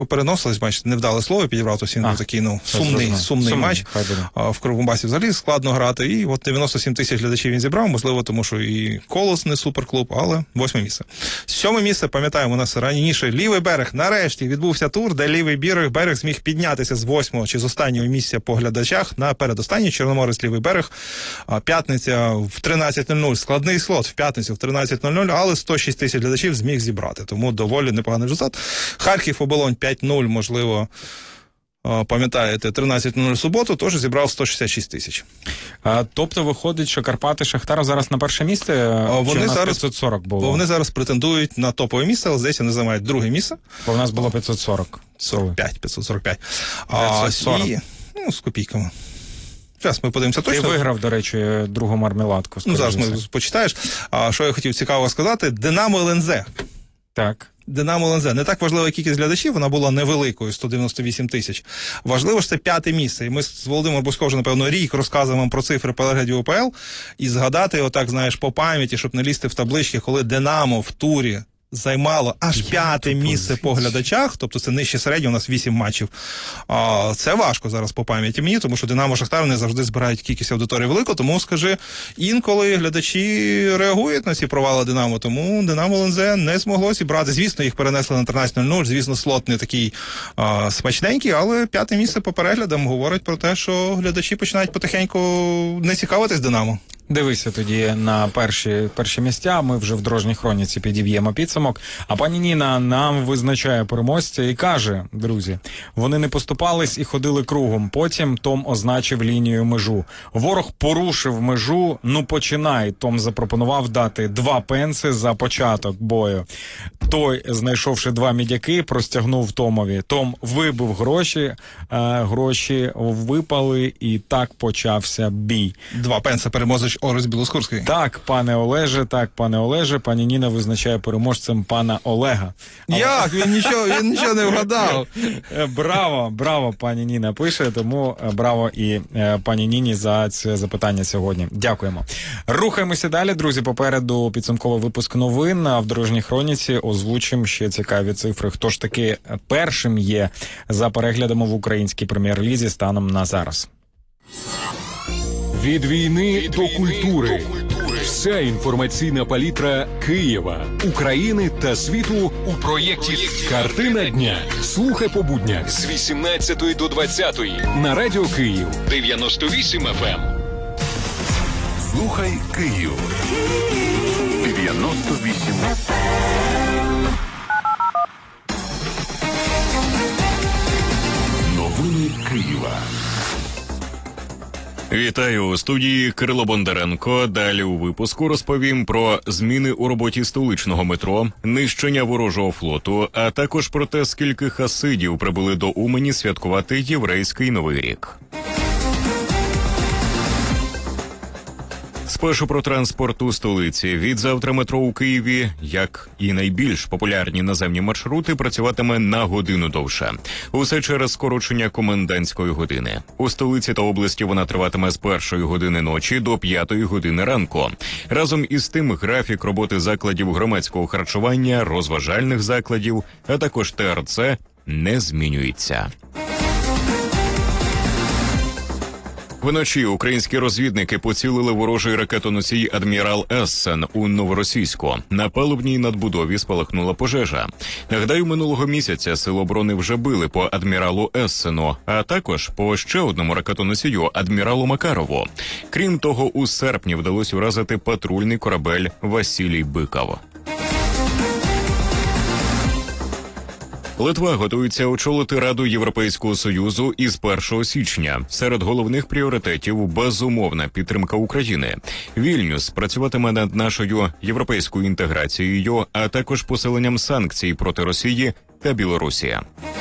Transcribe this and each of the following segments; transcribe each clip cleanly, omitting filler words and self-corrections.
переносились, бачите, невдале слово підібрав, то всім був такий, сумний матч. В Кривбасі взагалі складно грати, і от 97 тисяч глядачів він зібрав, можливо, тому що і Колос не суперклуб, але 8 місце. 7 місце, пам'ятаємо, у нас раніше Лівий берег, нарешті відбувся тур, де Лівий берег зміг піднятися з 8-го чи з останнього місця по глядачах на передостанній, Чорноморець, Лівий берег, п'ятниця в 13:00, складний слот в п'ятницю в 13:00, але 106 тисяч глядачів зміг зібрати, тому доволі непоганий результат. Харків, Оболонь 5:0, можливо, пам'ятаєте, 13:00 суботу, теж зібрав 166 тисяч. Тобто виходить, що Карпати, Шахтар зараз на перше місце? Вони зараз 540 було? Вони зараз претендують на топове місце, але, здається, вони займають друге місце. Бо в нас було 545. 545. 540. З копійками. Зараз ми подивимося точно. Ти виграв, до речі, другу мармеладку. Зараз ми почитаєш. Що я хотів цікаво сказати. Динамо ЛНЗ. Так. Динамо ЛНЗ. Не так важлива кількість глядачів, вона була невеликою, 198 тисяч. Важливо ж це 5-те місце. І ми з Володимиром Бузько вже, напевно, рік розказуємо про цифри переглядів УПЛ. І згадати, отак, знаєш, по пам'яті, щоб не лізти в таблички, коли Динамо в турі займало аж 5-те місце по глядачах, тобто це нижче середнього, у нас 8 матчів. Це важко зараз по пам'яті мені, тому що Динамо, Шахтар не завжди збирають кількість аудиторії велику, тому, скажи, інколи глядачі реагують на ці провали Динамо, тому Динамо ЛНЗ не змогло зібрати. Звісно, їх перенесли на 13:00, звісно, слот не такий смачненький, але 5-те місце по переглядам говорить про те, що глядачі починають потихеньку не цікавитись Динамо. Дивися тоді на перші місця, ми вже в дорожній хроніці підіб'ємо підсумок, а пані Ніна нам визначає переможця і каже, друзі, вони не поступались і ходили кругом, потім Том означив лінію межу. Ворог порушив межу, починай, Том запропонував дати 2 пенси за початок бою. Той, знайшовши 2 мідяки, простягнув Томові. Том вибив гроші випали і так почався бій. 2 пенси переможець Орець Білоскурський. Так, пане Олеже, пані Ніна визначає переможцем пана Олега. Як? Він нічого не вгадав. Браво, пані Ніна пише, тому браво і пані Ніні за це запитання сьогодні. Дякуємо. Рухаємося далі, друзі, попереду підсумковий випуск новин, а в дорожній хроніці озвучимо ще цікаві цифри. Хто ж таки першим є за переглядами в українській прем'єр-лізі станом на зараз. Від війни до культури. Вся інформаційна палітра Києва, України та світу у проєкті «Картина дня». Слухай по буднях з 18 до 20 на Радіо Київ 98 FM. Слухай Київ 98 FM. Новини Києва. Вітаю, у студії Кирило Бондаренко. Далі у випуску розповім про зміни у роботі столичного метро, нищення ворожого флоту, а також про те, скільки хасидів прибули до Умані святкувати єврейський Новий рік. Спершу про транспорт у столиці. Відзавтра метро у Києві, як і найбільш популярні наземні маршрути, працюватиме на годину довше. Усе через скорочення комендантської години. У столиці та області вона триватиме з 1 години ночі до 5 години ранку. Разом із тим графік роботи закладів громадського харчування, розважальних закладів, а також ТРЦ не змінюється. Вночі українські розвідники поцілили ворожий ракетоносій «Адмірал Ессен» у Новоросійську. На палубній надбудові спалахнула пожежа. Нагадаю, минулого місяця Сили оборони вже били по «Адміралу Ессену», а також по ще одному ракетоносію «Адміралу Макарову». Крім того, у серпні вдалося уразити патрульний корабель «Василій Биков». Литва готується очолити Раду Європейського Союзу із 1 січня. Серед головних пріоритетів – безумовна підтримка України. Вільнюс працюватиме над нашою європейською інтеграцією, а також посиленням санкцій проти Росії та Білорусі.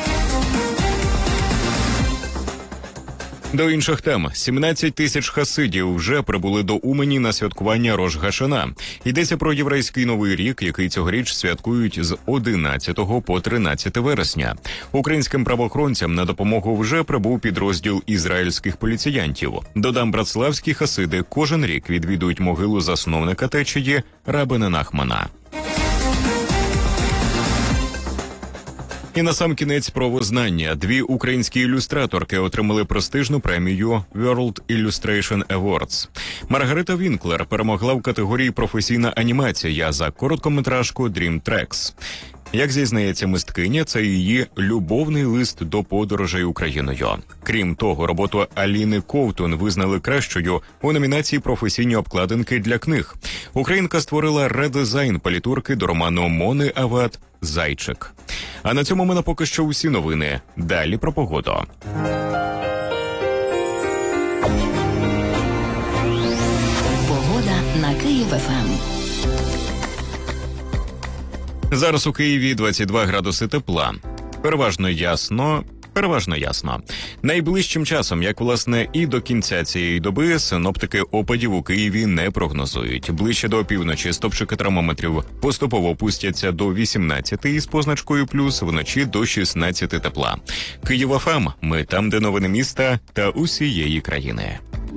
До інших тем. 17 тисяч хасидів вже прибули до Умані на святкування Рош Гашана. Йдеться про єврейський Новий рік, який цьогоріч святкують з 11 по 13 вересня. Українським правоохоронцям на допомогу вже прибув підрозділ ізраїльських поліціянтів. Додам, братславські хасиди кожен рік відвідують могилу засновника течії Рабина Нахмана. І насамкінець про визнання. Дві українські ілюстраторки отримали престижну премію World Illustration Awards. Маргарита Вінклер перемогла в категорії «Професійна анімація» за короткометражку «Dream Tracks». Як зізнається мисткиня, це її любовний лист до подорожей Україною. Крім того, роботу Аліни Ковтун визнали кращою у номінації «Професійні обкладинки для книг». Українка створила редизайн палітурки до роману Мони Ават «Зайчик». А на цьому в мене поки що усі новини. Далі про погоду. Погода на Київ-ФМ. Зараз у Києві 22 градуси тепла. Переважно ясно. Найближчим часом, як власне і до кінця цієї доби, синоптики опадів у Києві не прогнозують. Ближче до опівночі стопчики термометрів поступово опустяться до 18 із позначкою плюс, вночі до 16 тепла. Київ ФМ. Ми там, де новини міста та усієї країни.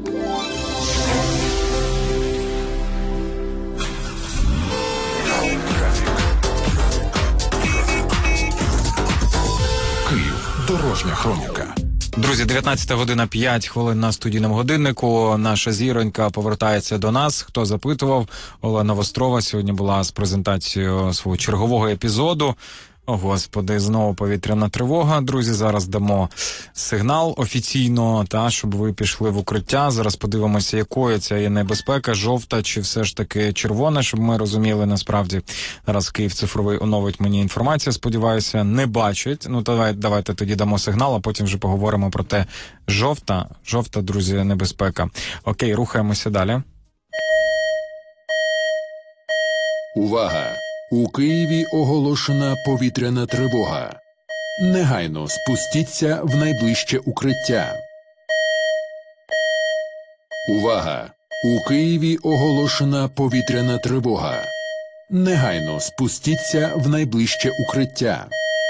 Київ. Дорожня хроніка. Друзі, 19 година 5 хвилин на студійному годиннику. Наша зіронька повертається до нас. Хто запитував, Олена Вострова сьогодні була з презентацією свого чергового епізоду. О, Господи, знову повітряна тривога. Друзі, зараз дамо сигнал офіційно, щоб ви пішли в укриття. Зараз подивимося, якою ця є небезпека, жовта чи все ж таки червона, щоб ми розуміли насправді. Зараз Київ цифровий оновить мені інформацію, сподіваюся, не бачить. Ну, давайте тоді дамо сигнал, а потім вже поговоримо про те. Жовта, друзі, небезпека. Окей, рухаємося далі. Увага! У Києві оголошена повітряна тривога. Негайно спустіться в найближче укриття. Увага! У Києві оголошена повітряна тривога. Негайно спустіться в найближче укриття.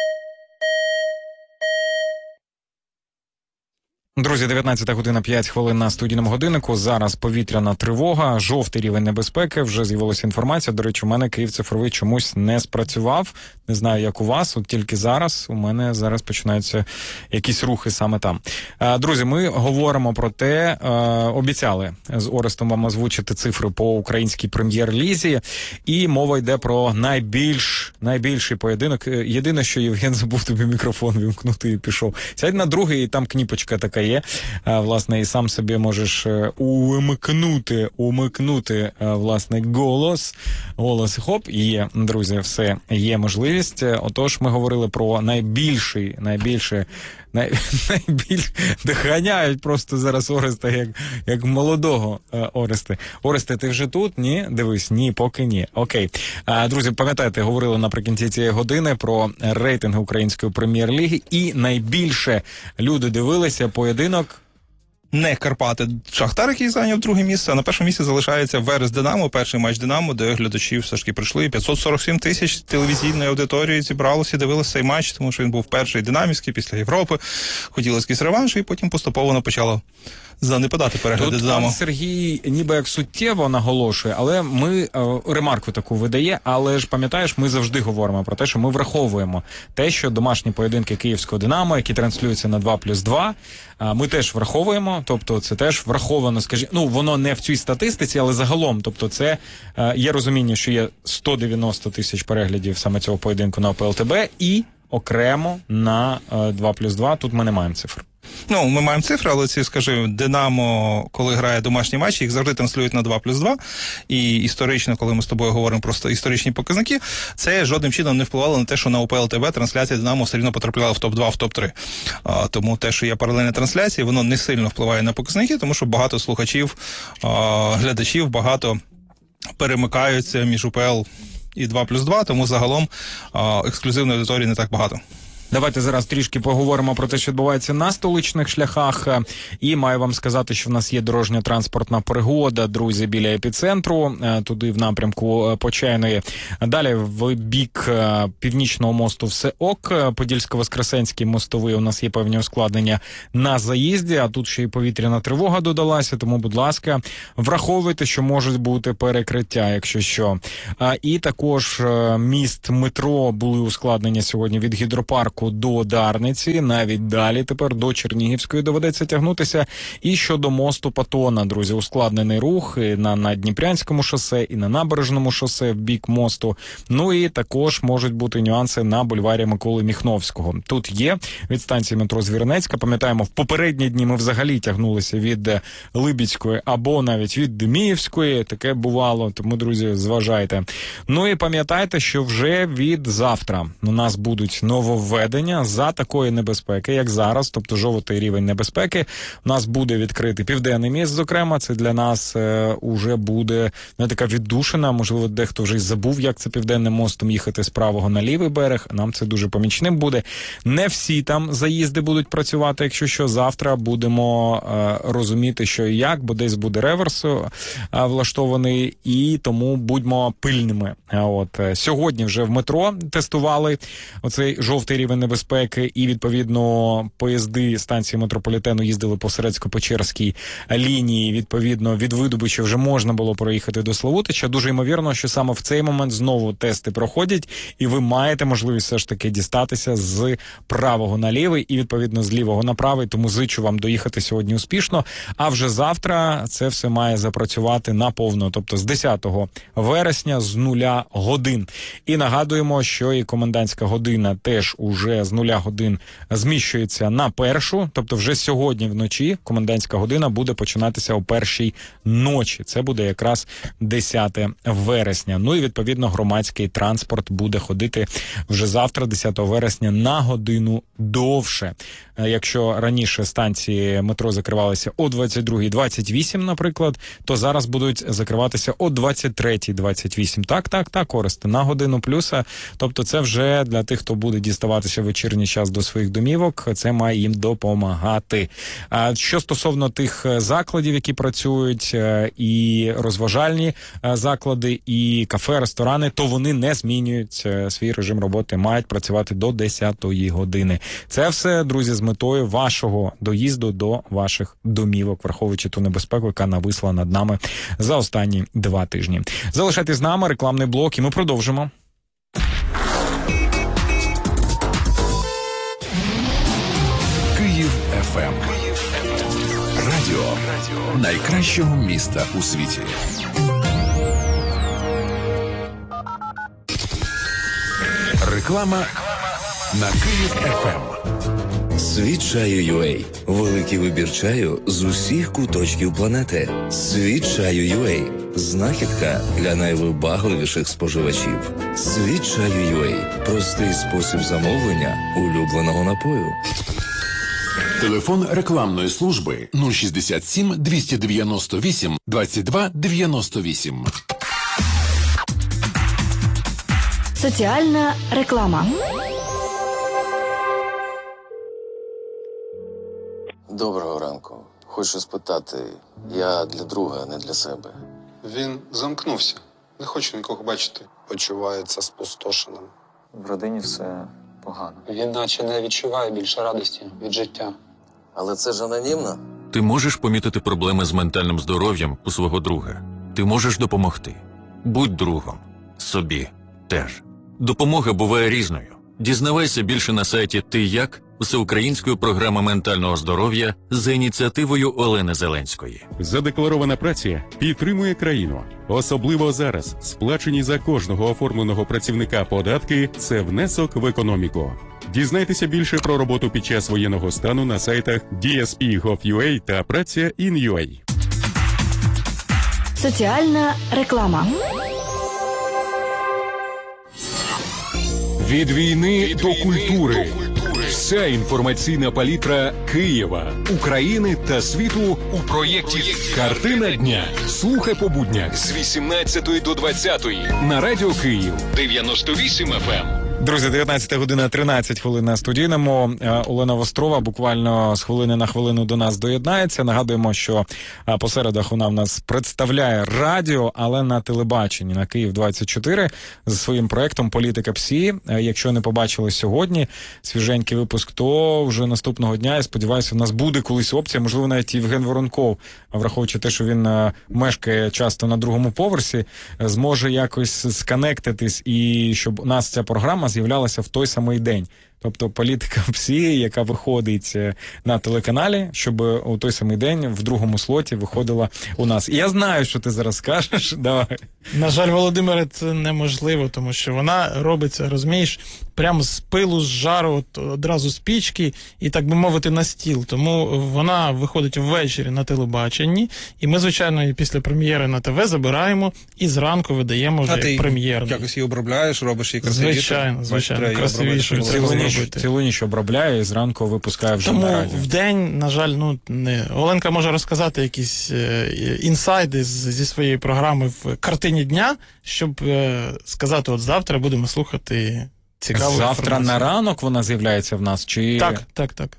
Друзі, 19 година 5 хвилин на студійному годиннику. Зараз повітряна тривога, жовтий рівень небезпеки. Вже з'явилася інформація. До речі, у мене Київ цифровий чомусь не спрацював. Не знаю, як у вас. От тільки зараз у мене зараз починаються якісь рухи саме там. Друзі, ми говоримо про те, обіцяли з Орестом вам озвучити цифри по українській прем'єр-лізі. І мова йде про найбільший поєдинок. Єдине, що Євген забув тобі мікрофон вімкнути і пішов. Сядь на другий, і там кніпочка така є. Власне, і сам собі можеш умикнути, власне, голос, хоп, є, друзі, все, є можливість. Отож, ми говорили про найбільше доганяють просто зараз Ореста, як молодого Орести. Оресте, ти вже тут? Ні? Дивись, ні, поки ні. Окей. Друзі, пам'ятаєте, говорили наприкінці цієї години про рейтинги української прем'єр-ліги, і найбільше люди дивилися поєдинок. Не Карпати Шахтар, який зайняв друге місце, а на першому місці залишається Верес Динамо, перший матч Динамо, де глядачі все ж таки прийшли. 547 тисяч телевізійної аудиторії зібралося і дивилися цей матч, тому що він був перший динамівський після Європи. Хотілося якийсь реванш, і потім поступово почало занепадати перегляди Динамо. Тут Сергій ніби як суттєво наголошує, але ми ремарку таку видає, але ж пам'ятаєш, ми завжди говоримо про те, що ми враховуємо те, що домашні поєдинки київського Динамо, які транслюються на 2+2, ми теж враховуємо, тобто це теж враховано, скажімо, воно не в цій статистиці, але загалом, тобто це є розуміння, що є 190 тисяч переглядів саме цього поєдинку на ОПЛ-ТБ і окремо на 2+2, тут ми не маємо цифр. Ну, ми маємо цифри, але Динамо, коли грає домашні матчі, їх завжди транслюють на 2+2. І історично, коли ми з тобою говоримо про історичні показники, це жодним чином не впливало на те, що на УПЛ ТВ трансляція Динамо все рівно потрапляла в топ-2, в топ-3. Тому те, що є паралельна трансляція, воно не сильно впливає на показники, тому що багато слухачів, глядачів, багато перемикаються між УПЛ і 2+2, тому загалом ексклюзивної аудиторії не так багато. Давайте зараз трішки поговоримо про те, що відбувається на столичних шляхах. І маю вам сказати, що в нас є дорожньо-транспортна пригода, друзі, біля епіцентру, туди в напрямку Почайної. Далі в бік Північного мосту все ок. Подільсько-Воскресенський мостовий у нас є певні ускладнення на заїзді, а тут ще й повітряна тривога додалася, тому, будь ласка, враховуйте, що можуть бути перекриття, якщо що. І також міст метро були ускладнення сьогодні від Гідропарку до Дарниці, навіть далі тепер до Чернігівської доведеться тягнутися. І щодо мосту Патона, друзі, ускладнений рух і на Дніпрянському шосе, і на Набережному шосе в бік мосту. Ну і також можуть бути нюанси на бульварі Миколи Міхновського. Тут є від станції метро Звіринецька. Пам'ятаємо, в попередні дні ми взагалі тягнулися від Либідської або навіть від Деміївської. Таке бувало, тому, друзі, зважайте. Ну і пам'ятайте, що вже від завтра у нас будуть нововведення за такої небезпеки, як зараз, тобто жовтий рівень небезпеки. У нас буде відкритий Південний міст, зокрема, це для нас уже буде така віддушина, можливо, дехто вже й забув, як це Південним мостом їхати з правого на лівий берег, нам це дуже помічним буде. Не всі там заїзди будуть працювати, якщо що, завтра будемо розуміти, що і як, бо десь буде реверс влаштований, і тому будьмо пильними. Сьогодні вже в метро тестували оцей жовтий рівень небезпеки, і, відповідно, поїзди станції метрополітену їздили по Серецько-Печерській лінії, відповідно, від Видобича вже можна було проїхати до Славутича. Дуже ймовірно, що саме в цей момент знову тести проходять, і ви маєте можливість все ж таки дістатися з правого на лівий і, відповідно, з лівого на правий, тому зичу вам доїхати сьогодні успішно, а вже завтра це все має запрацювати наповно, тобто з 10 вересня з 0 годин. І нагадуємо, що і комендантська година теж уже з 0 годин зміщується на 1, тобто вже сьогодні вночі комендантська година буде починатися о 1 ночі. Це буде якраз 10 вересня. Ну і, відповідно, громадський транспорт буде ходити вже завтра, 10 вересня, на годину довше. Якщо раніше станції метро закривалися о 22:28, наприклад, то зараз будуть закриватися о 23:28. Так, Оресте, на годину плюса. Тобто це вже для тих, хто буде діставатися в вечірній час до своїх домівок, це має їм допомагати. Що стосовно тих закладів, які працюють, і розважальні заклади, і кафе, ресторани, то вони не змінюють свій режим роботи, мають працювати до 10-ї години. Це все, друзі, з метою вашого доїзду до ваших домівок, враховуючи ту небезпеку, яка нависла над нами за останні 2 тижні. Залишайтесь з нами, рекламний блок, і ми продовжимо. Київ ФМ. Радіо найкращого міста у світі. Реклама на Київ ФМ. Світ чаю UA. Великий вибір чаю з усіх куточків планети. Світ чаю UA. Знахідка для найвибагливіших споживачів. Світ чаю UA. Простий спосіб замовлення улюбленого напою. Телефон рекламної служби 067 298 22 98. Соціальна реклама. Доброго ранку. Хочу спитати, я для друга, а не для себе. Він замкнувся. Не хоче нікого бачити. Почувається спустошеним. В родині все погано. Він наче не відчуває більше радості від життя. Але це ж анонімно. Ти можеш помітити проблеми з ментальним здоров'ям у свого друга. Ти можеш допомогти. Будь другом. Собі теж. Допомога буває різною. Дізнавайся більше на сайті «Ти як?» всеукраїнської програми ментального здоров'я за ініціативою Олени Зеленської. Задекларована праця підтримує країну. Особливо зараз сплачені за кожного оформленого працівника податки – це внесок в економіку. Дізнайтеся більше про роботу під час воєнного стану на сайтах DSP.gov.ua та Праця.in.ua. Соціальна реклама. Від війни до культури. Вся інформаційна палітра Києва, України та світу у проєкті «Картина дня». Слухай по буднях з 18 до 20 на Радіо Київ 98 FM. Друзі, 19 година 13 хвилин на студійному. Олена Вострова буквально з хвилини на хвилину до нас доєднається. Нагадуємо, що по середах вона в нас представляє радіо, але на телебаченні на Київ-24 з своїм проєктом «Політика ПСІ». Якщо не побачили сьогодні свіженький випуск, то вже наступного дня, я сподіваюся, в нас буде колись опція, можливо, навіть Євген Воронков, враховуючи те, що він мешкає часто на другому поверсі, зможе якось сконектитись і щоб у нас ця програма з'являлася в той самий день. Тобто «Політика ПСІ», яка виходить на телеканалі, щоб у той самий день в другому слоті виходила у нас. І я знаю, що ти зараз скажеш. Давай. На жаль, Володимире, це неможливо, тому що вона робиться, розумієш, прямо з пилу, з жару, одразу з пічки і, так би мовити, на стіл. Тому вона виходить ввечері на телебаченні, і ми, звичайно, і після прем'єри на ТВ забираємо і зранку видаємо вже прем'єрну. А ти якось її обробляєш, робиш її красивіше? Звичайно, красивіше. Цілу ніч обробляє і зранку випускає вже на радіо. Тому в день, на жаль, не. Оленка може розказати якісь інсайди зі своєї програми в картині дня, щоб сказати, от завтра будемо слухати цікаву інформацію. Завтра на ранок вона з'являється в нас? Чи... Так.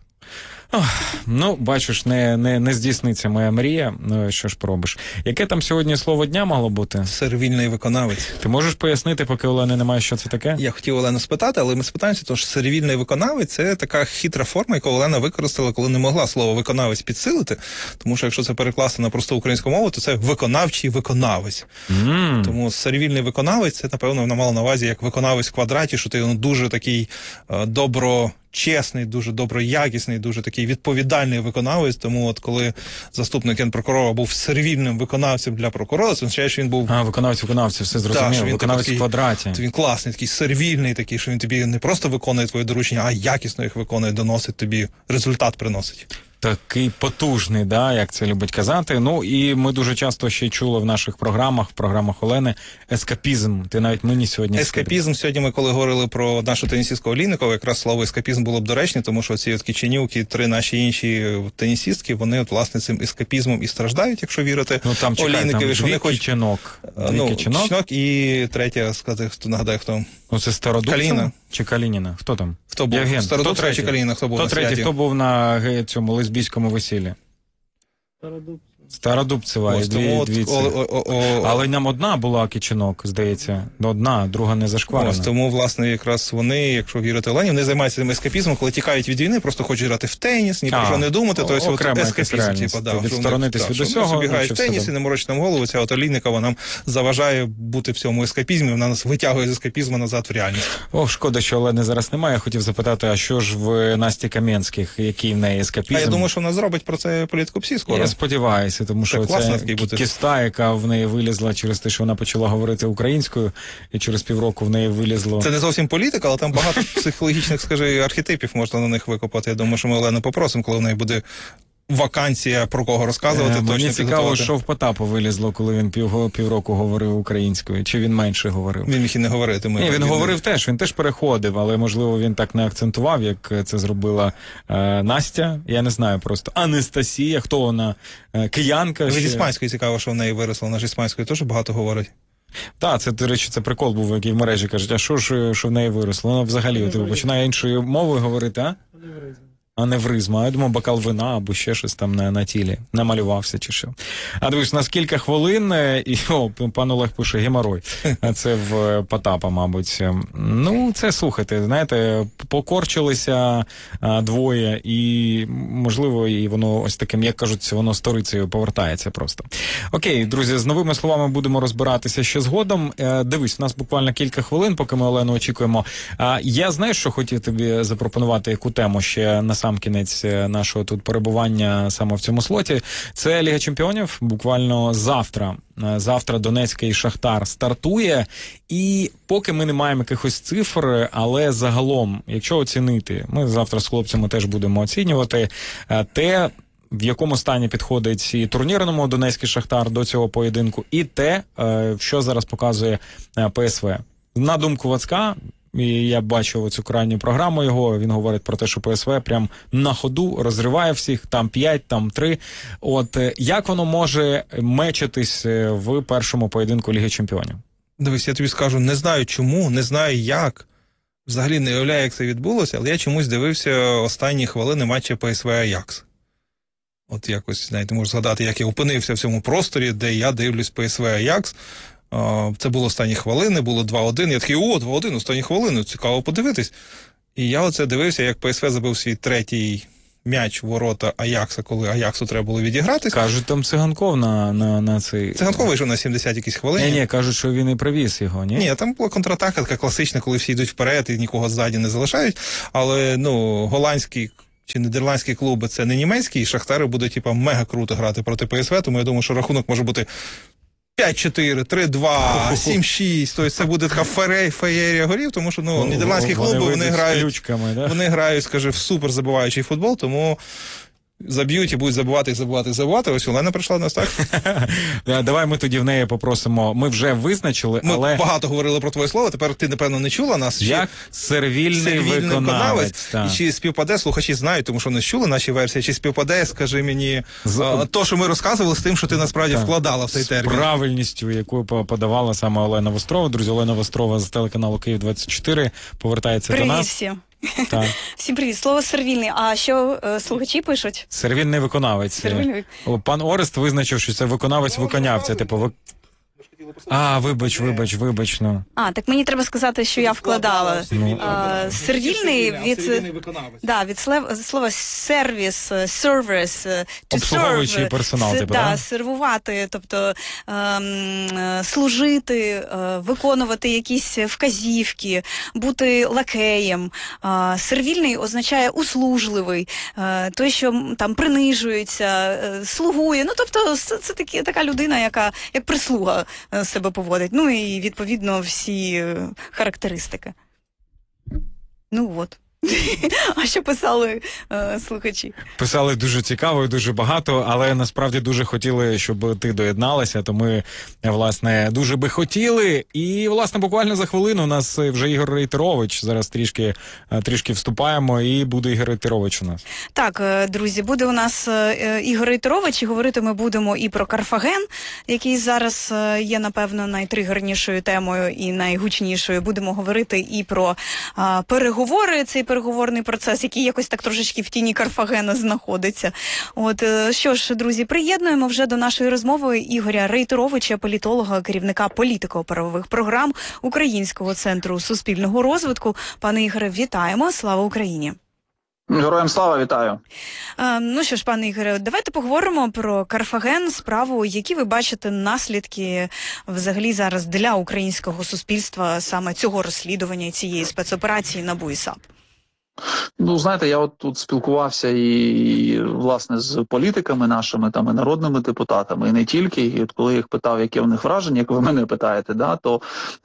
Ну, бачиш, не здійсниться моя мрія. Ну, що ж пробиш. Яке там сьогодні слово дня могло бути? Сервільний виконавець. Ти можеш пояснити, поки Олени немає, що це таке? Я хотів Олену спитати, але ми спитаємося, тому що сервільний виконавець – це така хитра форма, яку Олена використала, коли не могла слово «виконавець» підсилити, тому що якщо це перекласти на просту українську мову, то це виконавчий виконавець. Тому сервільний виконавець – це, напевно, вона мала на увазі як виконавець в квадраті, що ти дуже такий доброчесний, дуже доброякісний, дуже такий відповідальний виконавець. Тому от коли заступник генпрокурора був сервільним виконавцем для прокурора, це означає, що він був... виконавець, все зрозуміло, виконавець в квадраті. Він класний, такий сервільний, такий, що він тобі не просто виконує твої доручення, а якісно їх виконує, доносить тобі, результат приносить. Такий потужний, да, як це любить казати. Ну, і ми дуже часто ще чули в наших програмах, Олени, ескапізм. Ти навіть мені сьогодні... Ескапізм. Сьогодні ми, коли говорили про нашу тенісістку Олійникову, якраз слово ескапізм було б доречне, тому що ці от Киченюк, три наші інші тенісістки, вони от, власне, цим ескапізмом і страждають, якщо вірити. Ну, там, Олійникові, там дві Киченок. Киченок і третя, сказати, хто нагадає, хто? Ну, це Стародубцева? Каліна. Чи Калініна? Хто там? Хто був? Євген. Стародубцева чи Калініна? Хто був на святі? Хто був на цьому лесбійському весіллі? Стародубцева. Але нам одна була Киченок, здається. Одна, друга не зашкварена. Ось, тому, власне, якраз вони, якщо вірити Олені, вони займаються цим ескапізмом, коли тікають від війни, просто хочуть грати в теніс, ні про що не думати, то ось от ескапізм. Відсторонитись від усього. Вони собі грають в теніс і не морочать нам голову, ця от Олійникова нам заважає бути в цьому ескапізмі, вона нас витягує з ескапізму назад в реальність. Ох, шкода, що Олени зараз немає. Я хотів запитати, а що ж в Насті Кам'янських, який в неї ескапізм? А я думаю, що вона зробить про це «Політику ПСІ» скоро. Я сподіваюся, тому що це кіста, яка в неї вилізла через те, що вона почала говорити українською, і через півроку в неї вилізло... Це не зовсім політика, але там багато психологічних, скажи, архетипів можна на них викопати. Я думаю, що ми Олену попросимо, коли в неї буде вакансія, про кого розказувати. Мені цікаво, що в Потапу вилізло, коли він півроку говорив українською. Чи він менше говорив? Він міг і не говорити. Ні, він говорив теж, він теж переходив, але, можливо, він так не акцентував, як це зробила Настя. Я не знаю просто. Анастасія, хто вона? Киянка? Від іспанської цікаво, що в неї виросло. Вона ж іспанською теж багато говорить. Так, це, до речі, це прикол був, який в мережі кажуть, а що в неї виросло? Вона взагалі починає іншою мовою говорити, а? Аневризма. Я думаю, бокал вина або ще щось там на тілі. Намалювався чи що. А дивись, на скільки хвилин, і пан Олег пише геморой. Це в Потапа, мабуть. Ну, це, слухайте, знаєте, покорчилися двоє, і, можливо, і воно ось таким, як кажуть, воно сторицею повертається просто. Окей, друзі, з новими словами будемо розбиратися ще згодом. Дивись, у нас буквально кілька хвилин, поки ми Олену очікуємо. Я, знаєш, що хотів тобі запропонувати, яку тему ще на сам кінець нашого тут перебування саме в цьому слоті. Це Ліга Чемпіонів. Буквально завтра Донецький Шахтар стартує. І поки ми не маємо якихось цифр, але загалом, якщо оцінити, ми завтра з хлопцями теж будемо оцінювати, те, в якому стані підходить і турнірному Донецький Шахтар до цього поєдинку, і те, що зараз показує ПСВ. На думку Вацка, і я бачив оцю крайню програму його, він говорить про те, що ПСВ прям на ходу розриває всіх, там 5, там 3. От як воно може мечитись в першому поєдинку Ліги Чемпіонів? Дивись, я тобі скажу, не знаю чому, не знаю як, взагалі не уявляю, як це відбулося, але я чомусь дивився останні хвилини матча ПСВ Аякс. От якось, знаєте, можу згадати, як я опинився в цьому просторі, де я дивлюсь ПСВ Аякс. Це було останні хвилини, було 2-1. Я такий, 2-1, останні хвилини, цікаво подивитись. І я оце дивився, як ПСВ забив свій третій м'яч в ворота Аякса, коли Аяксу треба було відігратись. Кажуть, там Циганков на цей... Циганков вийшов на 70 якісь хвилини. Ні, кажуть, що він і привіз його, ні? Ні, там була контратака така класична, коли всі йдуть вперед і нікого ззаді не залишають. Але, голландський чи нідерландські клуби, це не німецькі, і Шахтари будуть, мега круто грати проти ПСВ, тому я думаю, що рахунок може бути 5-4, 3-2, 7-6, тобто це буде така феєрія голів, тому що, нідерландські клуби, вони грають, скажи, в супер забиваючий футбол, тому заб'ють і будуть забивати. Ось Олена прийшла до нас, так? Давай ми тоді в неї попросимо. Ми вже визначили, але... Ми багато говорили про твоє слово, тепер ти, напевно, не чула нас. Як сервільний виконавець. І чи співпаде, слухачі знають, тому що не чули наші версії, чи співпаде, скажи мені, то, що ми розказували, з тим, що ти насправді вкладала в цей термін. З правильністю, яку подавала саме Олена Вострова. Друзі, Олена Вострова з телеканалу Київ-24 повертається до нас. Привіт всім. Так. Всім привіт. Слово сервільний. А що слухачі пишуть? Сервільний виконавець. Пан Орест визначив, що це виконавець-виконавця. Вибач. Так мені треба сказати, що я вкладала. Сервільний від слова сервіс, сервіс. Обслуговуючий персонал, сервувати, тобто служити, виконувати якісь вказівки, бути лакеєм. Сервільний означає услужливий, той, що там принижується, слугує. Тобто це така людина, яка як прислуга себе поводить. І, відповідно, всі характеристики. А що писали слухачі? Писали дуже цікаво і дуже багато, але насправді дуже хотіли, щоб ти доєдналася, то ми, власне, дуже би хотіли. І, власне, буквально за хвилину у нас вже Ігор Рейтерович. Зараз трішки вступаємо, і буде Ігор Рейтерович у нас. Так, друзі, буде у нас Ігор Рейтерович, і говорити ми будемо і про Карфаген, який зараз є, напевно, найтригернішою темою і найгучнішою. Будемо говорити і про переговори, цей переговорний процес, який якось так трошечки в тіні Карфагена знаходиться. Що ж, друзі, приєднуємо вже до нашої розмови Ігоря Рейтеровича, політолога, керівника політико-правових програм Українського центру суспільного розвитку. Пане Ігоре, вітаємо. Слава Україні! Героям слава, вітаю. Що ж, пане Ігоре, давайте поговоримо про Карфаген, справу, які ви бачите наслідки взагалі зараз для українського суспільства саме цього розслідування і цієї спецоперації НАБУ і САП. Знаєте, я тут спілкувався і, власне, з політиками нашими, і народними депутатами, і не тільки. І коли я їх питав, яке в них враження, як ви мене питаєте, то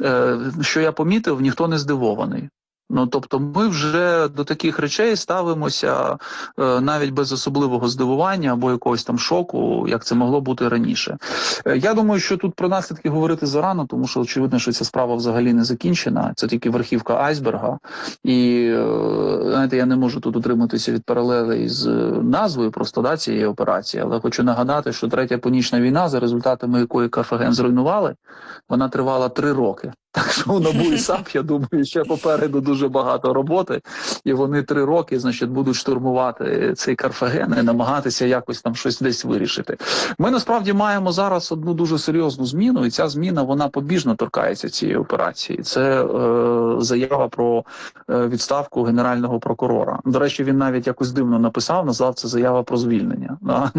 що я помітив, ніхто не здивований. Тобто ми вже до таких речей ставимося навіть без особливого здивування або якогось там шоку, як це могло бути раніше. Я думаю, що тут про наслідки говорити зарано, тому що очевидно, що ця справа взагалі не закінчена, це тільки верхівка айсберга. І, знаєте, я не можу тут утриматися від паралелей з назвою просто цієї операції, але хочу нагадати, що Третя Північна війна, за результатами якої Карфаген зруйнували, вона тривала 3 роки. Так що у НАБУ і САП, я думаю, ще попереду дуже багато роботи, і вони 3 роки, будуть штурмувати цей Карфаген і намагатися якось там щось десь вирішити. Ми насправді маємо зараз одну дуже серйозну зміну, і ця зміна, вона побіжно торкається цієї операції. Це заява про відставку генерального прокурора. До речі, він навіть якось дивно написав, назвав це заява про звільнення.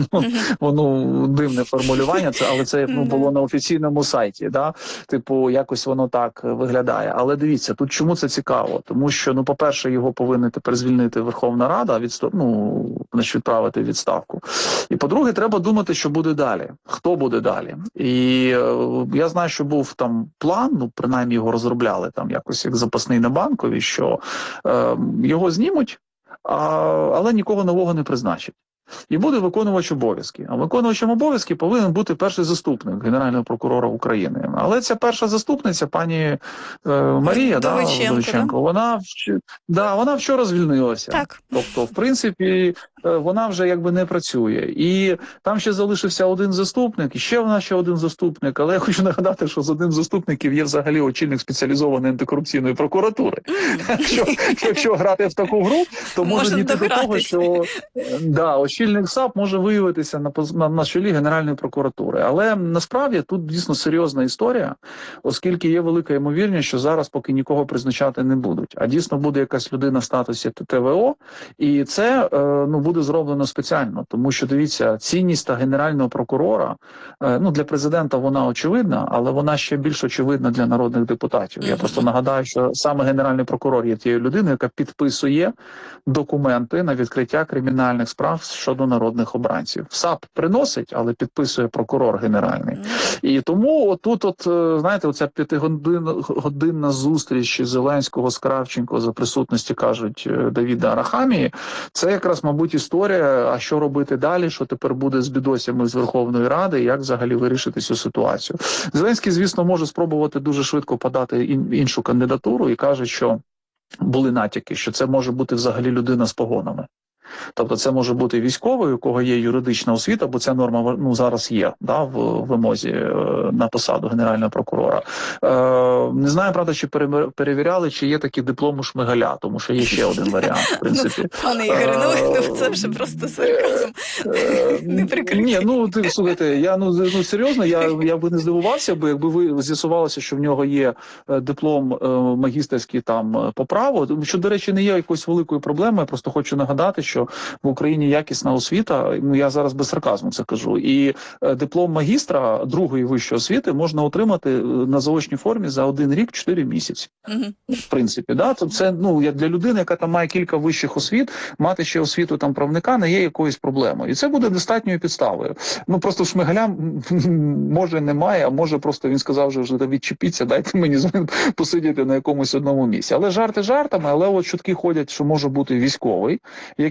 Воно дивне формулювання, але це було на офіційному сайті. Якось воно так виглядає. Але дивіться, тут чому це цікаво? Тому що, по-перше, його повинна тепер звільнити Верховна Рада, відправити в відставку. І, по-друге, треба думати, що буде далі. Хто буде далі? І я знаю, що був там план, принаймні його розробляли там якось як запасний на Банковій, що його знімуть, але нікого нового не призначать. і буде виконувач обов'язки. А виконувачем обов'язки повинен бути перший заступник Генерального прокурора України. Але ця перша заступниця, пані Марія Вдовиченко, вона вчора звільнилася. Так. Тобто, в принципі, вона вже якби не працює. І там ще залишився один заступник, і ще один заступник. Але я хочу нагадати, що з одним з заступників є взагалі очільник спеціалізованої антикорупційної прокуратури. Якщо грати в таку гру, то може дійти до того, що очільник САП може виявитися на чолі Генеральної прокуратури. Але насправді тут дійсно серйозна історія, оскільки є велика ймовірність, що зараз поки нікого призначати не будуть. А дійсно буде якась людина в статусі ТВО, і це буде зроблено спеціально. Тому що, дивіться, цінність та Генерального прокурора, для президента вона очевидна, але вона ще більш очевидна для народних депутатів. Я просто нагадаю, що саме Генеральний прокурор є тією людиною, яка підписує документи на відкриття кримінальних справ щодо народних обранців. САП приносить, але підписує прокурор генеральний. І тому знаєте, оця 5-годинна зустріч Зеленського з Кравченко за присутності, кажуть, Давіда Арахамії, це якраз, мабуть, історія, а що робити далі, що тепер буде з бідосями з Верховної Ради, як взагалі вирішити цю ситуацію. Зеленський, звісно, може спробувати дуже швидко подати іншу кандидатуру і каже, що були натяки, що це може бути взагалі людина з погонами. Тобто це може бути військовий, у кого є юридична освіта, бо ця норма зараз є в вимозі на посаду Генерального прокурора. Не знаю, правда, чи перевіряли, чи є такі диплом у Шмигаля, тому що є ще один варіант, в принципі. Пане Ігоре, це вже просто сарказм. Не прикритий. Ні, слухайте, я серйозно, я би не здивувався, якби ви з'ясувалося, що в нього є диплом магістерський там по праву, що, до речі, не є якоюсь великою проблемою, я просто хочу нагадати, що в Україні якісна освіта, я зараз без сарказму це кажу, і диплом магістра другої вищої освіти можна отримати на заочній формі за 1 рік 4 місяці. В принципі, то це для людини, яка там має кілька вищих освіт, мати ще освіту там правника не є якоюсь проблемою. І це буде достатньою підставою. Просто Шмигаля може немає, а може просто він сказав, що вже відчепіться, дайте мені посидіти на якомусь одному місці. Але жарти жартами, але чутки ходять, що може бути військовий,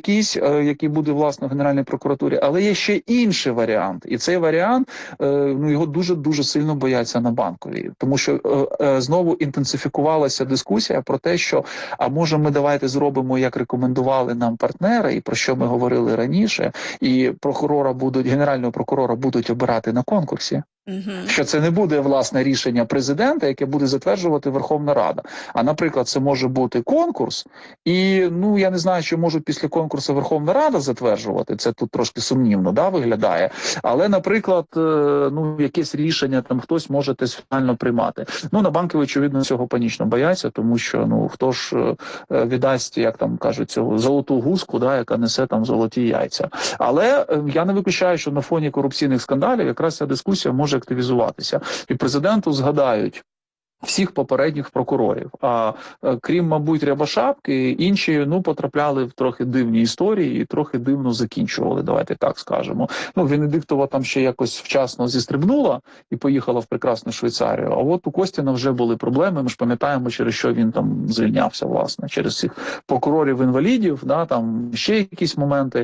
який буде, власне, в Генеральній прокуратурі. Але є ще інший варіант. І цей варіант, його дуже-дуже сильно бояться на Банковій. Тому що знову інтенсифікувалася дискусія про те, що, а може ми давайте зробимо, як рекомендували нам партнери, і про що ми говорили раніше, і Генерального прокурора будуть обирати на конкурсі. Що це не буде, власне, рішення президента, яке буде затверджувати Верховна Рада. А, наприклад, це може бути конкурс, і, я не знаю, що можуть після конкурсу Верховна Рада затверджувати, це тут трошки сумнівно, виглядає. Але, наприклад, якесь рішення там хтось може теж фінально приймати. На Банковій, очевидно, цього панічно бояться, тому що, хто ж віддасть, як там кажуть, цього золоту гуску, яка несе там золоті яйця. Але я не виключаю, що на фоні корупційних скандалів якраз ця дискусія може активізуватися. І президенту згадають всіх попередніх прокурорів. А крім, мабуть, Рябошапки, інші, потрапляли в трохи дивні історії і трохи дивно закінчували, давайте так скажемо. Венедиктова там ще якось вчасно зістрибнула і поїхала в прекрасну Швейцарію. А от у Костіна вже були проблеми, ми ж пам'ятаємо, через що він там звільнявся, власне, через цих прокурорів-інвалідів, там ще якісь моменти.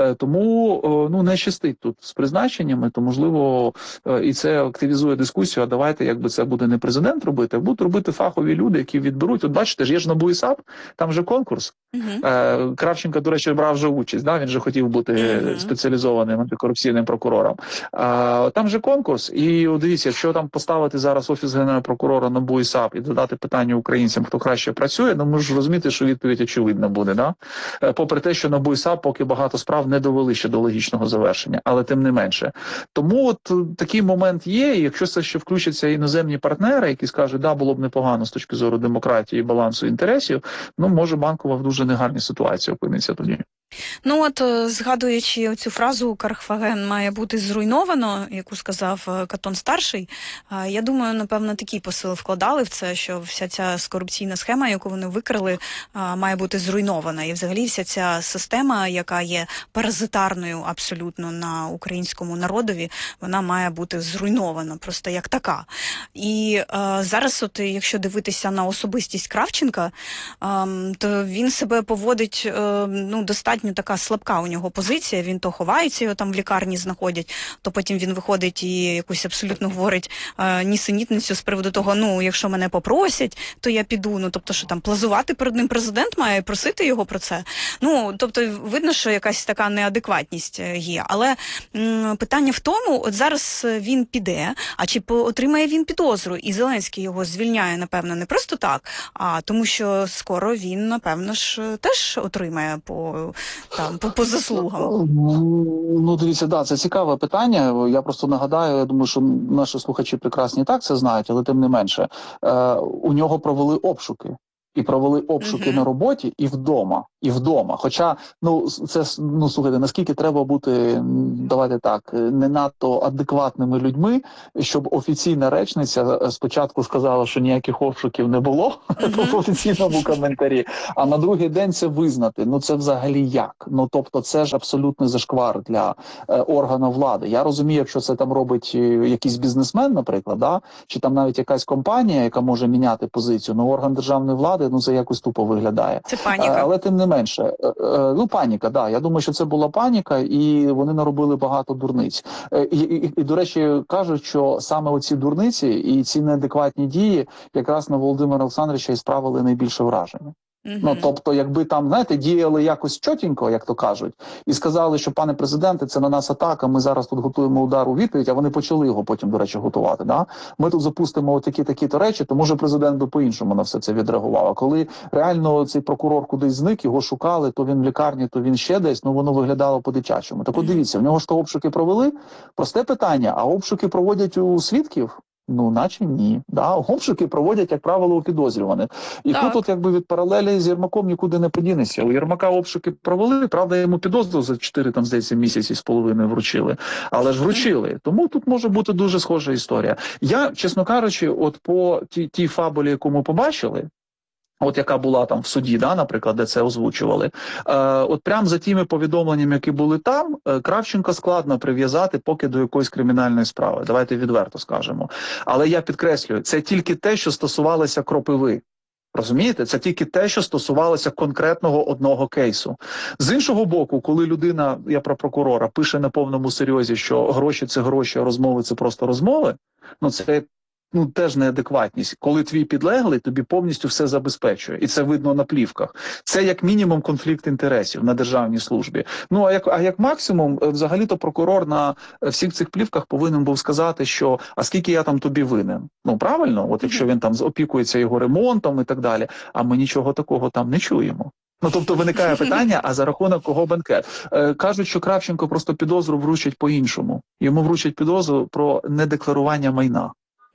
Тому, не щастить тут з призначеннями, то, можливо, і це активізує дискусію, а давайте, якби це буде не президент робити, будуть робити фахові люди, які відберуть. От бачите, є ж НАБУ і САП, там же конкурс. Кравченко, до речі, брав вже участь, він же хотів бути спеціалізованим антикорупційним прокурором. Там же конкурс, і дивіться, якщо там поставити зараз Офіс Генерального прокурора, НАБУ і САП і задати питання українцям, хто краще працює, ми ж розуміти, що відповідь очевидна буде. Попри те, що НАБУ і САП поки багато справ не довели ще до логічного завершення, але тим не менше. Тому такий момент є, і якщо це ще включаться іноземні партнери, які скажуть, було б непогано з точки зору демократії і балансу інтересів, може Банкова в дуже негарній ситуації опиниться тоді. Згадуючи цю фразу «Карфаген має бути зруйновано», яку сказав Катон-старший, я думаю, напевно, такий посил вкладали в це, що вся ця корупційна схема, яку вони викрили, має бути зруйнована. І взагалі вся ця система, яка є паразитарною абсолютно на українському народові, вона має бути зруйнована, просто як така. І зараз, якщо дивитися на особистість Кравченка, то він себе поводить достатньо достатньо така слабка у нього позиція, він то ховається, його там в лікарні знаходять, то потім він виходить і якусь абсолютно говорить нісенітницю з приводу того, ну, якщо мене попросять, то я піду, ну, тобто, що там плазувати перед ним президент має, просити його про це. Ну, тобто, видно, що якась така неадекватність є, але питання в тому, от зараз він піде, а чи отримає він підозру, і Зеленський його звільняє, напевно, не просто так, а тому, що скоро він, напевно ж, теж отримає по заслугам. Ну, дивіться, да, це цікаве питання. Я просто нагадаю, я думаю, що наші слухачі прекрасні і так це знають, але тим не менше. У нього провели обшуки. І провели обшуки на роботі і вдома. Хоча, ну, це, ну, слухайте, наскільки треба бути, давайте так, не надто адекватними людьми, щоб офіційна речниця спочатку сказала, що ніяких обшуків не було в офіційному коментарі, а на другий день це визнати. Ну, це взагалі як? Ну, тобто, це ж абсолютний зашквар для органу влади. Я розумію, якщо це там робить якийсь бізнесмен, наприклад, да? Чи там навіть якась компанія, яка може міняти позицію, ну, орган державної влади, ну, це якось тупо виглядає. Це паніка. Але тим не менше, ну, паніка, да. Я думаю, що це була паніка, і вони наробили багато дурниць. І, до речі, кажуть, що саме оці дурниці і ці неадекватні дії якраз на Володимира Олександровича і справили найбільше враження. Ну, тобто, якби там, знаєте, діяли якось чотенько, як то кажуть, і сказали, що, пане президенте, це на нас атака, ми зараз тут готуємо удар у відповідь, а вони почали його потім, до речі, готувати, да? Ми тут запустимо такі-то речі, то, може, президент би по-іншому на все це відреагував. А коли реально цей прокурор кудись зник, його шукали, то він в лікарні, то він ще десь, ну, воно виглядало по-дитячому. Так от дивіться, в нього ж то обшуки провели, просте питання, а обшуки проводять у свідків? Ну, наче ні. Да? Обшуки проводять, як правило, у підозрюваних. І тут, от, якби від паралелі з Єрмаком нікуди не подінешся. У Єрмака обшуки провели, правда, йому підозру за 4, там, здається, місяці з половиною вручили. Але ж вручили. Тому тут може бути дуже схожа історія. Я, чесно кажучи, от по тій фабулі, яку ми побачили, от яка була там в суді, да, наприклад, де це озвучували, от прямо за тими повідомленнями, які були там, Кравченка складно прив'язати поки до якоїсь кримінальної справи. Давайте відверто скажемо. Але я підкреслюю, це тільки те, що стосувалося Кропиви. Розумієте? Це тільки те, що стосувалося конкретного одного кейсу. З іншого боку, коли людина, я про прокурора, пише на повному серйозі, що гроші – це гроші, а розмови – це просто розмови, ну це... Ну, теж неадекватність. Коли твій підлеглий тобі повністю все забезпечує. І це видно на плівках. Це як мінімум конфлікт інтересів на державній службі. Ну, а як максимум, взагалі-то прокурор на всіх цих плівках повинен був сказати, що а скільки я там тобі винен? Ну, правильно? От якщо він там опікується його ремонтом і так далі. А ми нічого такого там не чуємо. Ну, тобто виникає питання, а за рахунок кого банкет? Кажуть, що Кравченко просто підозру вручать по-іншому. Йому вручать підозру про недекларування майна.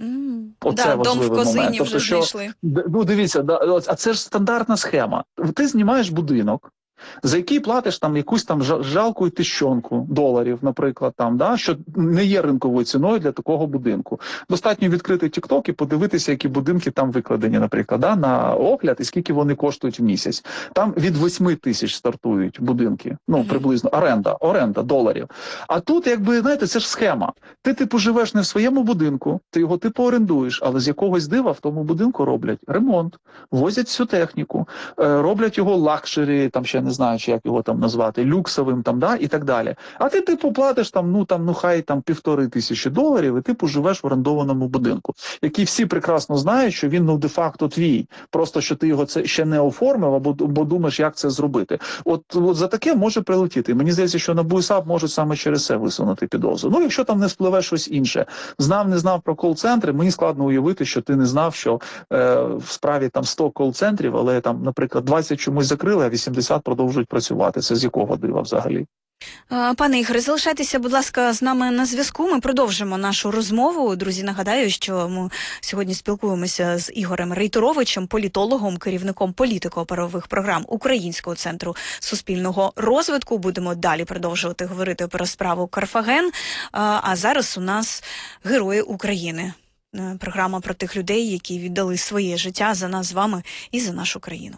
Оце важливий дом в Козині момент. вже знайшли. Ну, дивіться, а це ж стандартна схема. Ти знімаєш будинок, за який платиш там якусь там жалку $1000, наприклад, там, да, що не є ринковою ціною для такого будинку. Достатньо відкрити TikTok і подивитися, які будинки там викладені, наприклад, да, на огляд і скільки вони коштують в місяць. Там від 8 тисяч стартують будинки, ну, приблизно, оренда доларів. А тут, якби, знаєте, це ж схема. Ти, типу, живеш не в своєму будинку, ти його, типу, орендуєш, але з якогось дива в тому будинку роблять ремонт, возять всю техніку, роблять його лакшері, там ще не знаю, чи як його там назвати, люксовим там, да, і так далі. А ти, типу, платиш там, хай там $1500, і типу живеш в орендованому будинку, який всі прекрасно знають, що він, ну, де-факто твій. Просто, що ти його це ще не оформив, або думаєш, як це зробити. От за таке може прилетіти. Мені здається, що НАБУ і САП можуть саме через це висунути підозру. Ну, якщо там не спливе щось інше. Знав, не знав про кол-центри, мені складно уявити, що ти не знав, що в справі там 100 кол-центрів, але там, наприклад, 20 чомусь закрили, а 80 продовжують працювати. Це з якого дива взагалі? Пане Ігоре, залишайтеся, будь ласка, з нами на зв'язку. Ми продовжимо нашу розмову. Друзі, нагадаю, що ми сьогодні спілкуємося з Ігорем Рейтеровичем, політологом, керівником політико-правових програм Українського центру суспільного розвитку. Будемо далі продовжувати говорити про справу Карфаген. А зараз у нас Герої України. Програма про тих людей, які віддали своє життя за нас з вами і за нашу країну.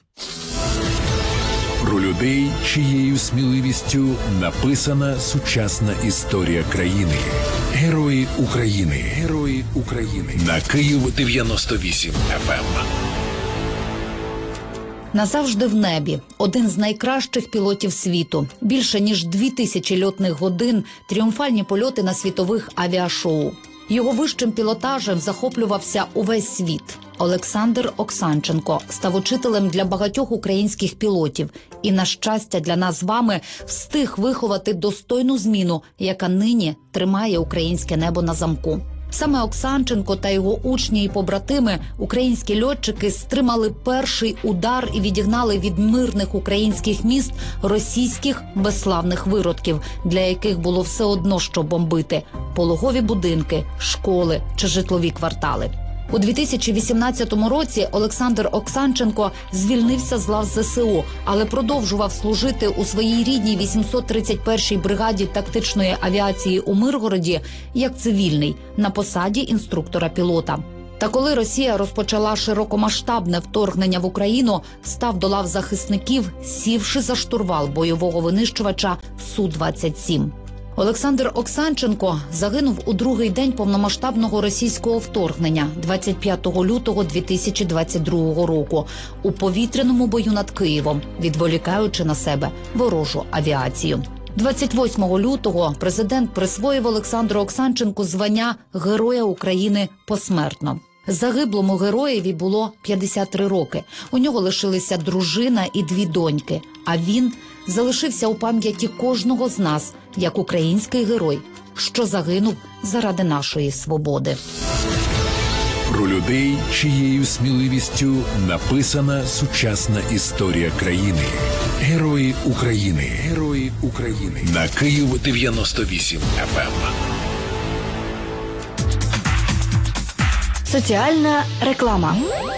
Про людей, чиєю сміливістю написана сучасна історія країни. Герої України. Герої України. На Київ 98 FM. Назавжди в небі. Один з найкращих пілотів світу. Більше ніж 2000 льотних годин, тріумфальні польоти на світових авіашоу. Його вищим пілотажем захоплювався увесь світ. Олександр Оксанченко став учителем для багатьох українських пілотів і, на щастя для нас з вами, встиг виховати достойну зміну, яка нині тримає українське небо на замку. Саме Оксанченко та його учні і побратими, українські льотчики, стримали перший удар і відігнали від мирних українських міст російських безславних виродків, для яких було все одно, що бомбити – пологові будинки, школи чи житлові квартали. У 2018 році Олександр Оксанченко звільнився з лав ЗСУ, але продовжував служити у своїй рідній 831-й бригаді тактичної авіації у Миргороді як цивільний на посаді інструктора-пілота. Та коли Росія розпочала широкомасштабне вторгнення в Україну, став до лав захисників, сівши за штурвал бойового винищувача Су-27. Олександр Оксанченко загинув у другий день повномасштабного російського вторгнення 25 лютого 2022 року у повітряному бою над Києвом, відволікаючи на себе ворожу авіацію. 28 лютого президент присвоїв Олександру Оксанченку звання Героя України посмертно. Загиблому героєві було 53 роки. У нього лишилися дружина і 2 доньки. А він залишився у пам'яті кожного з нас, як український герой, що загинув заради нашої свободи. Про людей, чиєю сміливістю написана сучасна історія країни. Герої України. Герої України. На Київ 98 FM. Соціальна реклама.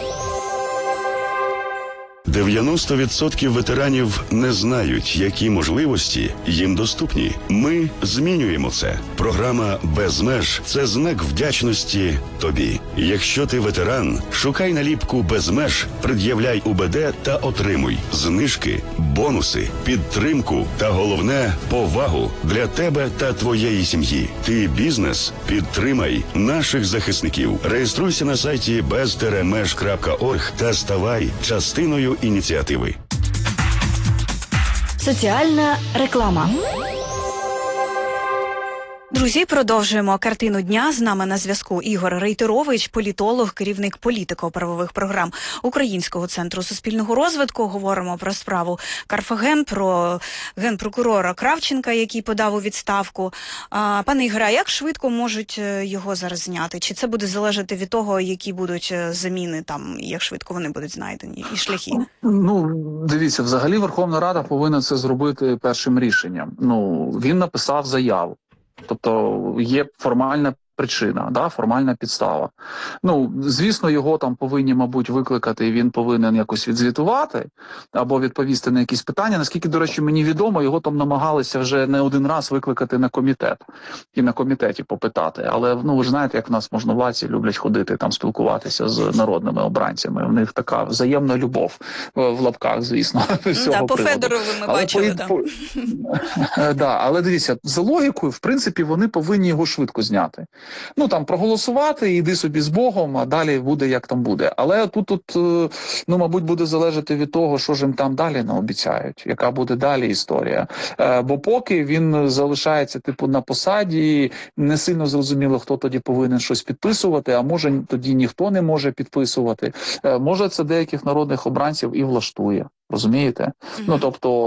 90% ветеранів не знають, які можливості їм доступні. Ми змінюємо це. Програма «Без меж» – це знак вдячності тобі. Якщо ти ветеран, шукай наліпку «Без меж», пред'являй УБД та отримуй знижки, бонуси, підтримку та, головне, повагу для тебе та твоєї сім'ї. Ти бізнес? Підтримай наших захисників. Реєструйся на сайті bez-меж.org та ставай частиною ініціативи. Соціальна реклама. Друзі, продовжуємо картину дня. З нами на зв'язку Ігор Рейтерович, політолог, керівник політико-правових програм Українського центру суспільного розвитку. Говоримо про справу Карфаген, про генпрокурора Кравченка, який подав у відставку. Пане Ігоре, як швидко можуть його зараз зняти? Чи це буде залежати від того, які будуть заміни, там, як швидко вони будуть знайдені, і шляхи? Ну, дивіться, взагалі Верховна Рада повинна це зробити першим рішенням. Ну, він написав заяву. Тобто є формальна причина, да, формальна підстава. Ну, звісно, його там повинні, мабуть, викликати, і він повинен якось відзвітувати або відповісти на якісь питання. Наскільки, до речі, мені відомо, його там намагалися вже не один раз викликати на комітет і на комітеті попитати. Але, ну, ви ж знаєте, як в нас можновладці люблять ходити, там, спілкуватися з народними обранцями. У них така взаємна любов, в лапках, звісно. Так, по Федорову ми бачили, так. Да, але дивіться, за логікою, в принципі, вони повинні його швидко зняти. Ну, там, проголосувати, іди собі з Богом, а далі буде, як там буде. Але тут, ну, мабуть, буде залежати від того, що ж їм там далі наобіцяють, яка буде далі історія. Бо поки він залишається, типу, на посаді, не сильно зрозуміло, хто тоді повинен щось підписувати, а може тоді ніхто не може підписувати. Може це деяких народних обранців і влаштує. Розумієте? Ну,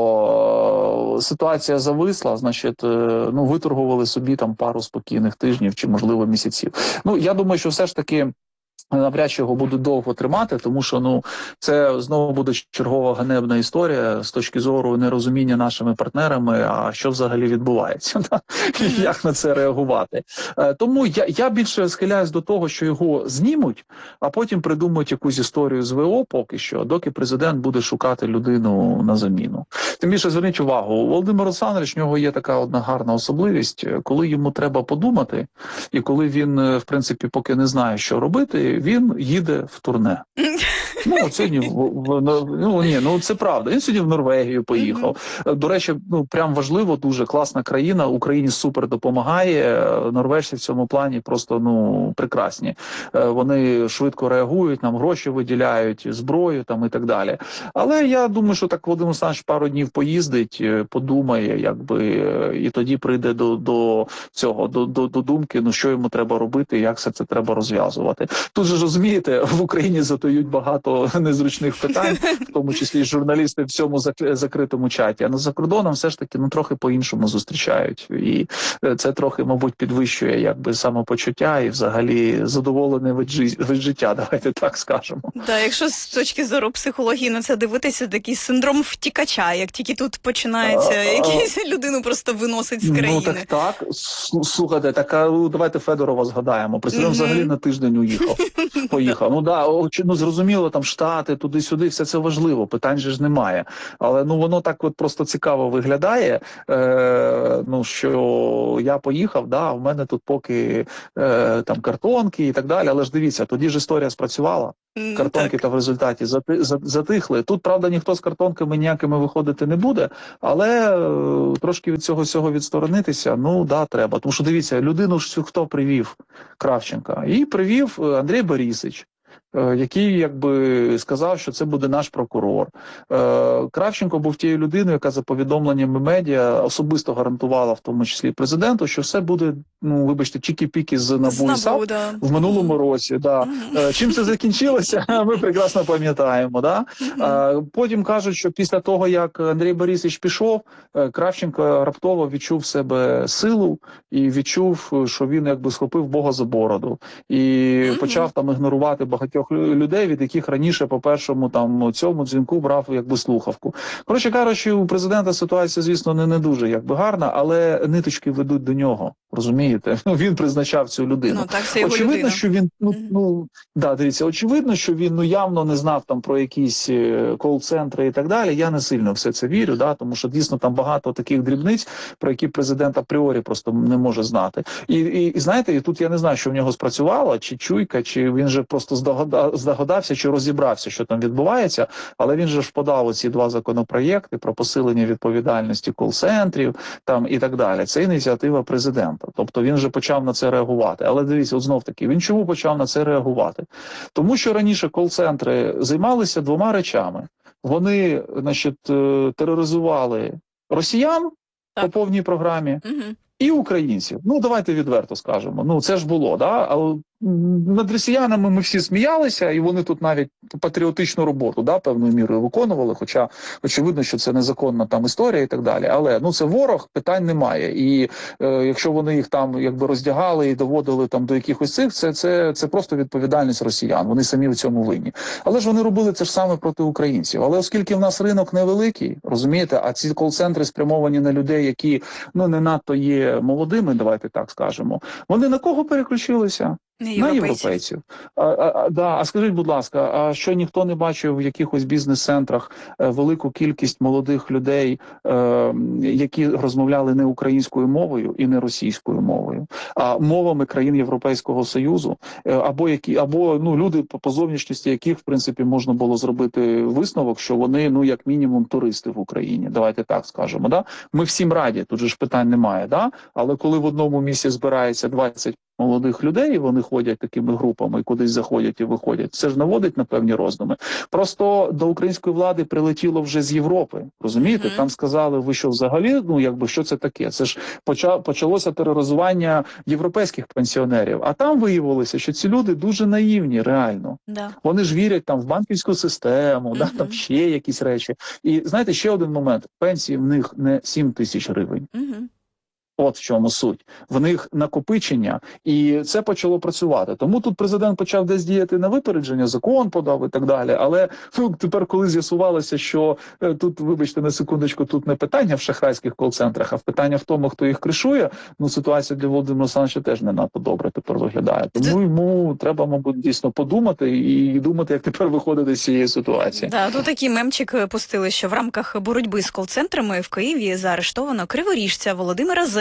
тобто ситуація зависла, значить, ну, виторгували собі там пару спокійних тижнів чи, можливо, місяців. Ну, я думаю, що все ж таки навряд чи його будуть довго тримати, тому що, ну, це знову буде чергова ганебна історія з точки зору нерозуміння нашими партнерами, а що взагалі відбувається, і як на це реагувати. Тому я більше схиляюсь до того, що його знімуть, а потім придумають якусь історію з ВО поки що, доки президент буде шукати людину на заміну. Тим більше, зверніть увагу, Володимир Олександрович, в нього є така одна гарна особливість, коли йому треба подумати, і коли він, в принципі, поки не знає, що робити, він їде в турне. Ну, сьогодні це правда. Він сьогодні в Норвегію поїхав. До речі, прям важливо, дуже класна країна, Україні супер допомагає. Норвежці в цьому плані просто, прекрасні. Вони швидко реагують, нам гроші виділяють, зброю там і так далі. Але я думаю, що так Володимир Олександрович пару днів поїздить, подумає, і тоді прийде до думки, що йому треба робити, як все це треба розв'язувати. Тут же, розумієте, в Україні задають багато незручних питань, в тому числі і журналісти в цьому закритому чаті. А за кордоном все ж таки трохи по-іншому зустрічають. І це трохи, мабуть, підвищує самопочуття і взагалі задоволене від життя, давайте так скажемо. Так, якщо з точки зору психології на це дивитися, такий синдром втікача, як тільки тут починається, якийсь людину просто виносить з країни. Так. Слухайте, давайте Федорова згадаємо. Представляємо, взагалі на тиждень поїхав. Зрозуміло, там Штати, туди-сюди, все це важливо, питань же ж немає. Але воно так просто цікаво виглядає, що я поїхав, в мене тут поки там картонки і так далі, але ж дивіться, тоді ж історія спрацювала. Картонки та в результаті затихли. Тут, правда, ніхто з картонками ніякими виходити не буде, але трошки від цього всього відсторонитися, треба. Тому що, дивіться, людину ж хто привів? Кравченка. І привів Андрій Борисович, який сказав, що це буде наш прокурор. Кравченко був тією людиною, яка за повідомленнями медіа особисто гарантувала, в тому числі президенту, що все буде, вибачте, чікі-піки з НАБУ і САП в минулому році. Чим це закінчилося, ми прекрасно пам'ятаємо. Потім кажуть, що після того, як Андрій Борисович пішов, Кравченко раптово відчув в себе силу і відчув, що він схопив Бога за бороду. І почав ігнорувати багатьох людей, від яких раніше по першому цьому дзвінку брав слухавку. Коротше кажучи, у президента ситуація, звісно, не дуже гарна, але ниточки ведуть до нього, розумієте? Він призначав цю людину. Очевидно, що він, дивіться, очевидно, що він явно не знав про якісь кол-центри і так далі. Я не сильно все це вірю, тому що дійсно там багато таких дрібниць, про які президент апріорі просто не може знати. І знаєте, і тут я не знаю, що в нього спрацювало, чи чуйка, чи він же просто здогадався, чи розібрався, що там відбувається, але він же ж подав оці 2 законопроєкти про посилення відповідальності кол-центрів і так далі. Це ініціатива президента. Тобто він же почав на це реагувати. Але дивіться, знов таки, він чому почав на це реагувати? Тому що раніше кол-центри займалися 2 речами. Вони, тероризували росіян по повній програмі і українців. Давайте відверто скажемо. Це ж було, але над росіянами ми всі сміялися, і вони тут навіть патріотичну роботу певною мірою виконували, хоча очевидно, що це незаконна історія і так далі. Але це ворог, питань немає. І якщо вони їх роздягали і доводили до якихось цих, це просто відповідальність росіян. Вони самі в цьому винні. Але ж вони робили це ж саме проти українців. Але оскільки в нас ринок невеликий, розумієте, а ці кол-центри спрямовані на людей, які не надто є молодими, давайте так скажемо, вони на кого переключилися? На європейців. А скажіть, будь ласка, а що ніхто не бачив в якихось бізнес-центрах велику кількість молодих людей, які розмовляли не українською мовою і не російською мовою, а мовами країн Європейського Союзу, або люди, по зовнішності яких, в принципі, можна було зробити висновок, що вони, як мінімум, туристи в Україні. Давайте так скажемо. Ми всім раді, тут же ж питань немає. Але коли в одному місці збирається 20 молодих людей, вони ходять такими групами, кудись заходять і виходять. Це ж наводить на певні роздуми. Просто до української влади прилетіло вже з Європи, розумієте? Там сказали, ви що взагалі, що це таке? Це ж почалося тероризування європейських пенсіонерів. А там виявилося, що ці люди дуже наївні, реально. Вони ж вірять в банківську систему, там ще якісь речі. І знаєте, ще один момент. Пенсії в них не 7 тисяч гривень. От в чому суть. В них накопичення, і це почало працювати. Тому тут президент почав десь діяти на випередження, закон подав і так далі. Але тепер, коли з'ясувалося, що тут, вибачте, на секундочку, тут не питання в шахрайських кол-центрах, а питання в тому, хто їх кришує, ситуація для Володимира Олександровича теж не надто добре тепер виглядає. Тому йому треба, мабуть, дійсно подумати і думати, як тепер виходити з цієї ситуації. Тут такий мемчик пустили, що в рамках боротьби з кол-центрами в Києві заарештовано криворіжця Володимира Зе,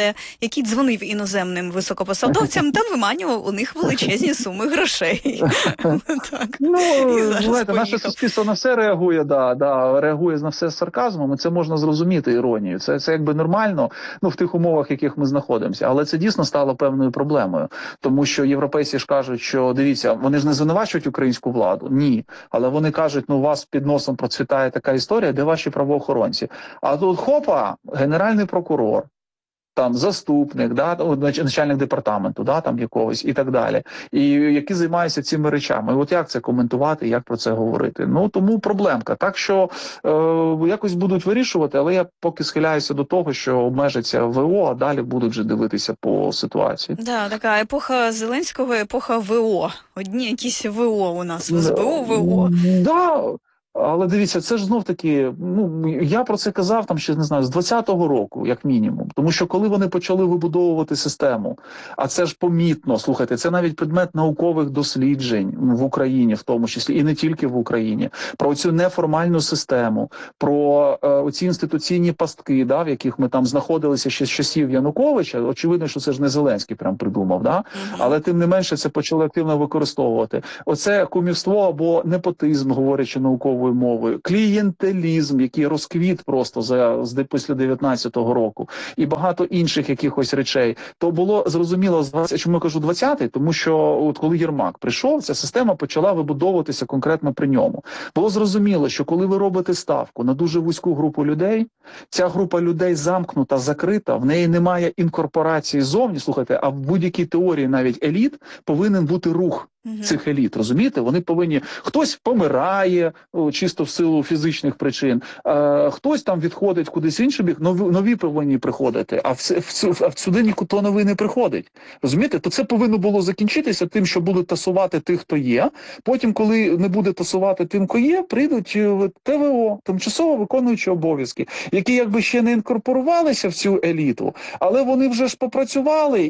це який дзвонив іноземним високопосадовцям та виманював у них величезні суми грошей. Ну, знаєте, наше суспільство на все реагує, реагує на все з сарказмом, і це можна зрозуміти іронію. Це якби нормально, в тих умовах, в яких ми знаходимося. Але це дійсно стало певною проблемою. Тому що європейці ж кажуть, що, дивіться, вони ж не звинувачують українську владу. Ні. Але вони кажуть, у вас під носом процвітає така історія, де ваші правоохоронці. А тут хопа, генеральний прокурор, там заступник, начальник департаменту, там якогось і так далі, і які займаються цими речами. І от як це коментувати, як про це говорити? Тому проблемка. Так що якось будуть вирішувати, але я поки схиляюся до того, що обмежиться ВО, а далі будуть вже дивитися по ситуації. Така епоха Зеленського, епоха ВО. Одні якісь ВО у нас, СБУ, ВО. Але дивіться, це ж знов-таки, я про це казав там ще, не знаю, з 20-го року, як мінімум. Тому що коли вони почали вибудовувати систему, а це ж помітно, слухайте, це навіть предмет наукових досліджень в Україні, в тому числі, і не тільки в Україні, про цю неформальну систему, про оці інституційні пастки, в яких ми там знаходилися ще з часів Януковича. Очевидно, що це ж не Зеленський прям придумав, але тим не менше це почали активно використовувати. Оце кумівство або непотизм, говорячи науковою мовою, клієнтелізм, який розквіт просто після 19-го року, і багато інших якихось речей. То було зрозуміло, чому я кажу 20-й, тому що от коли Єрмак прийшов, ця система почала вибудовуватися конкретно при ньому. Було зрозуміло, що коли ви робите ставку на дуже вузьку групу людей, ця група людей замкнута, закрита, в неї немає інкорпорації зовні, слухайте, а в будь-якій теорії навіть еліт повинен бути рух цих еліт, розумієте? Вони повинні, хтось помирає чисто в силу фізичних причин, хтось там відходить кудись в інший бік, нові повинні приходити, а сюди ніхто новий не приходить. Розумієте? То це повинно було закінчитися тим, що будуть тасувати тих, хто є. Потім, коли не буде тасувати тим, хто є, прийдуть ТВО, тимчасово виконуючі обов'язки, які якби ще не інкорпорувалися в цю еліту, але вони вже ж попрацювали,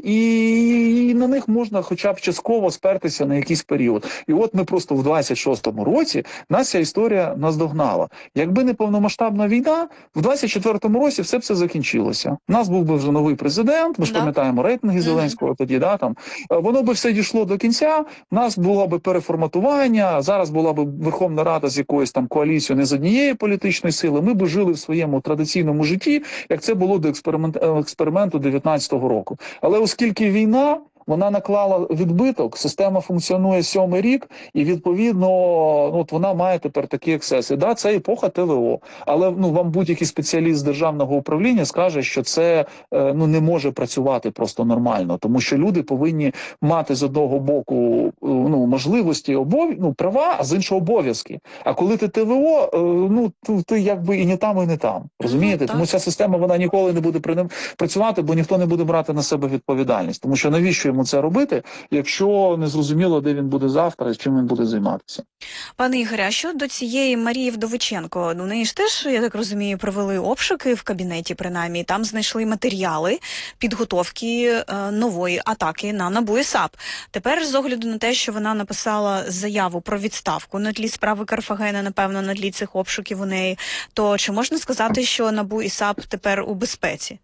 і на них можна хоча б частково спертися на якийсь період. І от ми просто в 26-му році нас ця історія наздогнала. Якби не повномасштабна війна, в 24-му році все б це закінчилося. У нас був би вже новий президент, ми ж пам'ятаємо рейтинги Зеленського тоді, воно би все дійшло до кінця, в нас було би переформатування, зараз була б Верховна Рада з якоюсь там коаліцією не з однієї політичної сили, ми б жили в своєму традиційному житті, як це було до експерименту 19-го року. Але оскільки війна, вона наклала відбиток, система функціонує 7-й рік, і відповідно от вона має тепер такі ексцеси. Це епоха ТВО, але вам будь-який спеціаліст з державного управління скаже, що це не може працювати просто нормально, тому що люди повинні мати з одного боку можливості, права, а з іншого обов'язки. А коли ти ТВО, ти якби і не там, і не там. Розумієте? Тому ця система, вона ніколи не буде працювати, бо ніхто не буде брати на себе відповідальність. Тому що навіщо йому це робити, якщо не зрозуміло, де він буде завтра, з чим він буде займатися. Пане Ігоря, а щодо цієї Марії Вдовиченко, у неї ж теж, я так розумію, провели обшуки в кабінеті, принаймні, там знайшли матеріали підготовки нової атаки на НАБУ і САП. Тепер, з огляду на те, що вона написала заяву про відставку на тлі справи Карфагена, напевно, на тлі цих обшуків у неї, то чи можна сказати, що НАБУ і САП тепер у безпеці?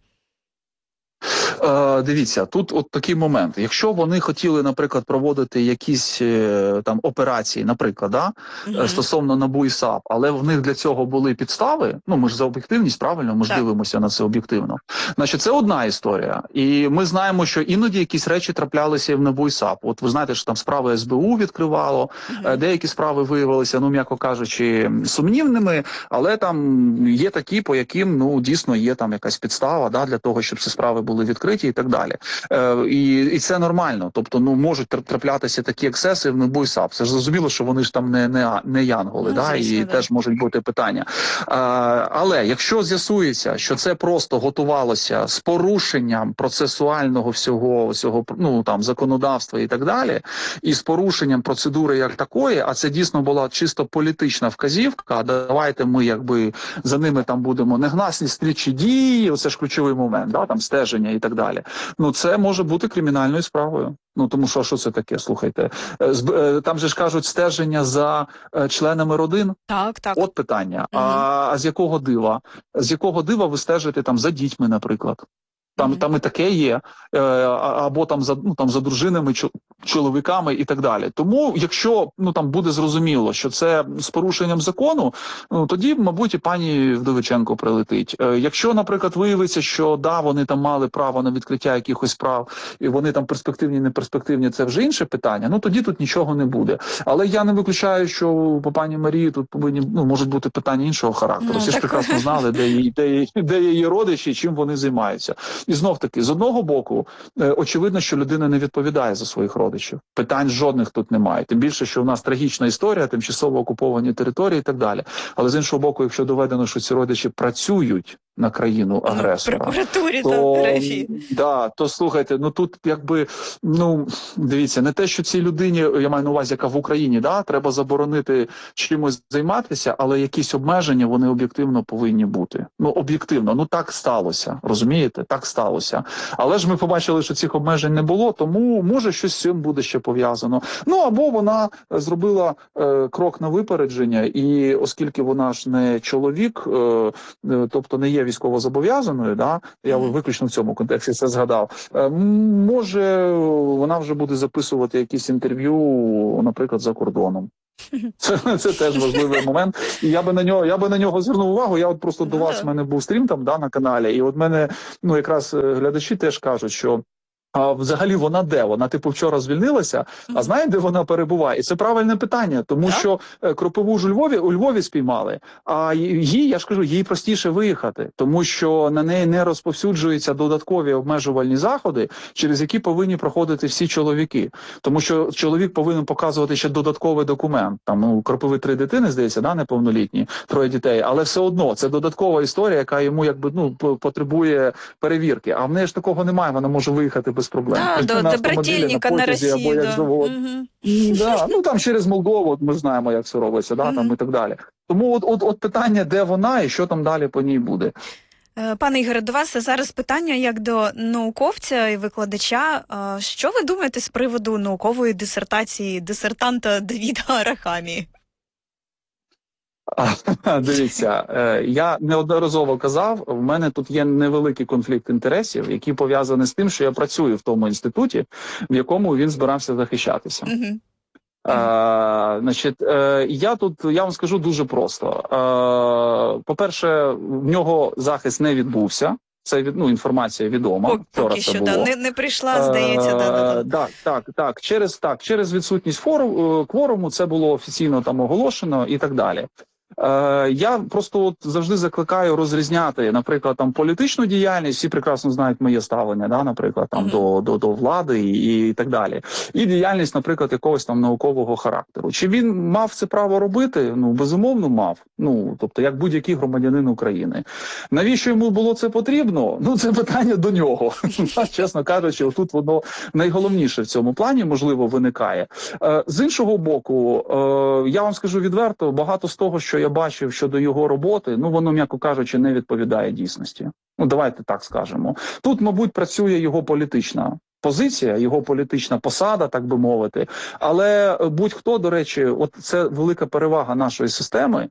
Дивіться, тут от такий момент. Якщо вони хотіли, наприклад, проводити якісь там операції, наприклад, стосовно НАБУ і САП, але в них для цього були підстави, ми ж за об'єктивність, правильно, ми ж дивимося на це об'єктивно. Значить, це одна історія. І ми знаємо, що іноді якісь речі траплялися і в НАБУ і САП. От ви знаєте, що там справи СБУ відкривало, деякі справи виявилися, м'яко кажучи, сумнівними, але там є такі, по яким, дійсно є там якась підстава, для того, щоб ці справи були відкриті і так далі. І це нормально. Тобто, можуть траплятися такі ексеси в НАБУ і САП. Це ж зрозуміло, що вони ж там не янголи, і теж можуть бути питання. Але якщо з'ясується, що це просто готувалося з порушенням процесуального всього законодавства і так далі, і з порушенням процедури як такої, а це дійсно була чисто політична вказівка, давайте ми якби за ними там будемо негласні слідчі дії, оце ж ключовий момент, там стеження і так далі. Це може бути кримінальною справою. Тому що це таке, слухайте? Там же ж кажуть стеження за членами родин. Так. От питання. А з якого дива? З якого дива ви стежите там за дітьми, наприклад? Там і таке є, або там за дружинами, чоловіками і так далі. Тому, якщо там буде зрозуміло, що це з порушенням закону, тоді, мабуть, і пані Вдовиченко прилетить. Якщо, наприклад, виявиться, що вони там мали право на відкриття якихось справ, і вони там перспективні, не перспективні, це вже інше питання, тоді тут нічого не буде. Але я не виключаю, що по пані Марії тут повинні, можуть бути питання іншого характеру. Всі ж прекрасно знали, де її родичі, чим вони займаються. І знов-таки, з одного боку, очевидно, що людина не відповідає за своїх родичів. Питань жодних тут немає. Тим більше, що в нас трагічна історія, тимчасово окуповані території і так далі. Але з іншого боку, якщо доведено, що ці родичі працюють на країну-агресора, прокуратурі то слухайте, тут дивіться, не те, що цій людині, я маю на увазі, яка в Україні, треба заборонити чимось займатися, але якісь обмеження, вони об'єктивно повинні бути. Об'єктивно, так сталося, розумієте? Так сталося. Але ж ми побачили, що цих обмежень не було, тому може щось з цим буде ще пов'язано. Або вона зробила крок на випередження, і оскільки вона ж не чоловік, тобто не є військовозобов'язаною, я виключно в цьому контексті це згадав, може вона вже буде записувати якісь інтерв'ю, наприклад, за кордоном. Це теж важливий момент. І я би на нього звернув увагу. Я просто до вас, в мене був стрім там, на каналі, і от мене, якраз глядачі теж кажуть, що а взагалі вона де? Вона, вчора звільнилася, а знає, де вона перебуває? І це правильне питання, тому що Кропиву ж у Львові спіймали, а я ж кажу, їй простіше виїхати, тому що на неї не розповсюджуються додаткові обмежувальні заходи, через які повинні проходити всі чоловіки. Тому що чоловік повинен показувати ще додатковий документ. Там, у Кропиви 3 дитини, здається, неповнолітні, 3 дітей, але все одно, це додаткова історія, яка йому потребує перевірки. А в неї ж такого немає, вона може виїхати без проблем. До брательника на Росію. Там через Молдову, ми знаємо, як це робиться, там і так далі. Тому от питання, де вона і що там далі по ній буде. Пане Ігоре, до вас зараз питання як до науковця і викладача. Що ви думаєте з приводу наукової дисертації дисертанта Давіда Арахамії? Дивіться, я неодноразово казав, в мене тут є невеликий конфлікт інтересів, який пов'язаний з тим, що я працюю в тому інституті, в якому він збирався захищатися. Я вам скажу дуже просто. По-перше, в нього захист не відбувся. Це інформація відома. Поки що, не прийшла, здається. Через відсутність кворуму це було офіційно оголошено і так далі. Я просто завжди закликаю розрізняти, наприклад, політичну діяльність, всі прекрасно знають моє ставлення, наприклад, до влади і так далі. І діяльність, наприклад, якогось наукового характеру. Чи він мав це право робити? Безумовно, мав. Тобто, як будь-який громадянин України. Навіщо йому було це потрібно? Це питання до нього. Чесно кажучи, тут воно найголовніше в цьому плані, можливо, виникає. З іншого боку, я вам скажу відверто, багато з того, що я бачив щодо його роботи, воно, м'яко кажучи, не відповідає дійсності. Давайте так скажемо. Тут, мабуть, працює його політична позиція, його політична посада, так би мовити. Але будь-хто, до речі, це велика перевага нашої системи,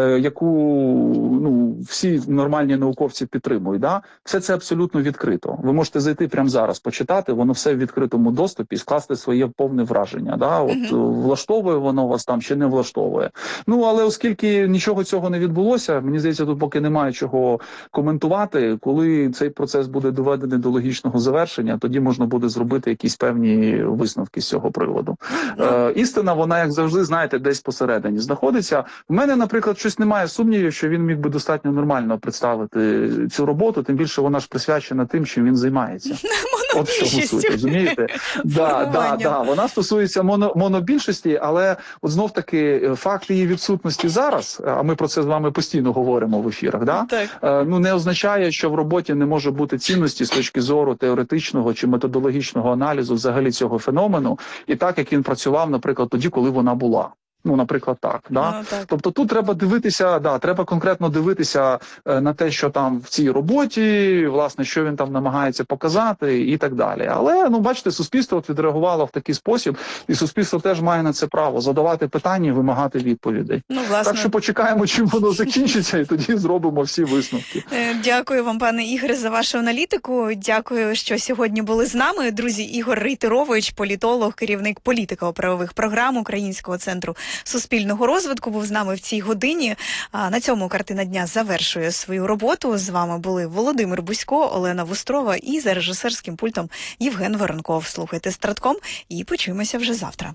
яку всі нормальні науковці підтримують. Все це абсолютно відкрито. Ви можете зайти прямо зараз, почитати, воно все в відкритому доступі, скласти своє повне враження. Влаштовує воно вас там чи не влаштовує. Але оскільки нічого цього не відбулося, мені здається, тут поки немає чого коментувати. Коли цей процес буде доведений до логічного завершення, тоді можна буде зробити якісь певні висновки з цього приводу. Істина, вона, як завжди, знаєте, десь посередині знаходиться. В мене, наприклад, щось немає сумнівів, що він міг би достатньо нормально представити цю роботу, тим більше вона ж присвячена тим, чим він займається. От що суть, розумієте? Вона стосується монобільшості, але знов таки факт її відсутності зараз, а ми про це з вами постійно говоримо в ефірах, не означає, що в роботі не може бути цінності з точки зору теоретичного чи методологічного аналізу взагалі цього феномену, і так, як він працював, наприклад, тоді, коли вона була. Ну, наприклад, так. Да? Тобто тут треба дивитися, треба конкретно дивитися на те, що там в цій роботі, власне, що він там намагається показати і так далі. Але, бачите, суспільство відреагувало в такий спосіб, і суспільство теж має на це право задавати питання і вимагати відповідей. Власне... Так що почекаємо, чим воно закінчиться, і тоді зробимо всі висновки. Дякую вам, пане Ігоре, за вашу аналітику. Дякую, що сьогодні були з нами. Друзі, Ігор Рейтерович, політолог, керівник політико-правових програм Українського центру суспільного розвитку, був з нами в цій годині. На цьому «Картина дня» завершує свою роботу. З вами були Володимир Бусько, Олена Вустрова і за режисерським пультом Євген Воронков. Слухайте «Стратком» і почуємося вже завтра.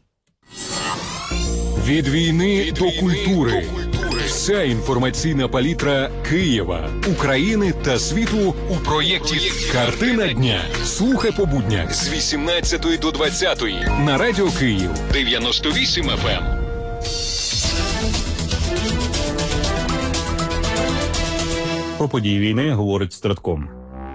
Від війни до культури. Вся інформаційна палітра Києва, України та світу у проєкті «Картина дня». Слухай по буднях з 18 до 20 на Радіо Київ 98 FM. Про події війни говорить Стратком.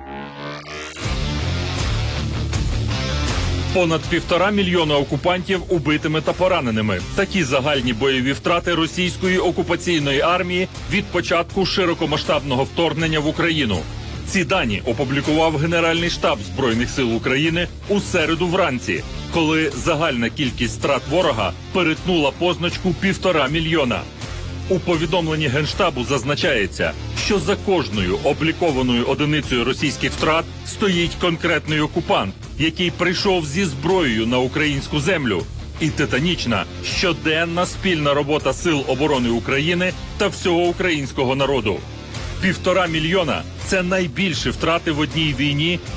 Понад 1,5 мільйона окупантів убитими та пораненими. Такі загальні бойові втрати російської окупаційної армії від початку широкомасштабного вторгнення в Україну. Ці дані опублікував Генеральний штаб Збройних сил України у середу вранці, коли загальна кількість втрат ворога перетнула позначку 1,5 мільйона. У повідомленні Генштабу зазначається, що за кожною облікованою одиницею російських втрат стоїть конкретний окупант, який прийшов зі зброєю на українську землю. І титанічна, щоденна спільна робота Сил оборони України та всього українського народу. 1,5 мільйона – це найбільші втрати в одній війні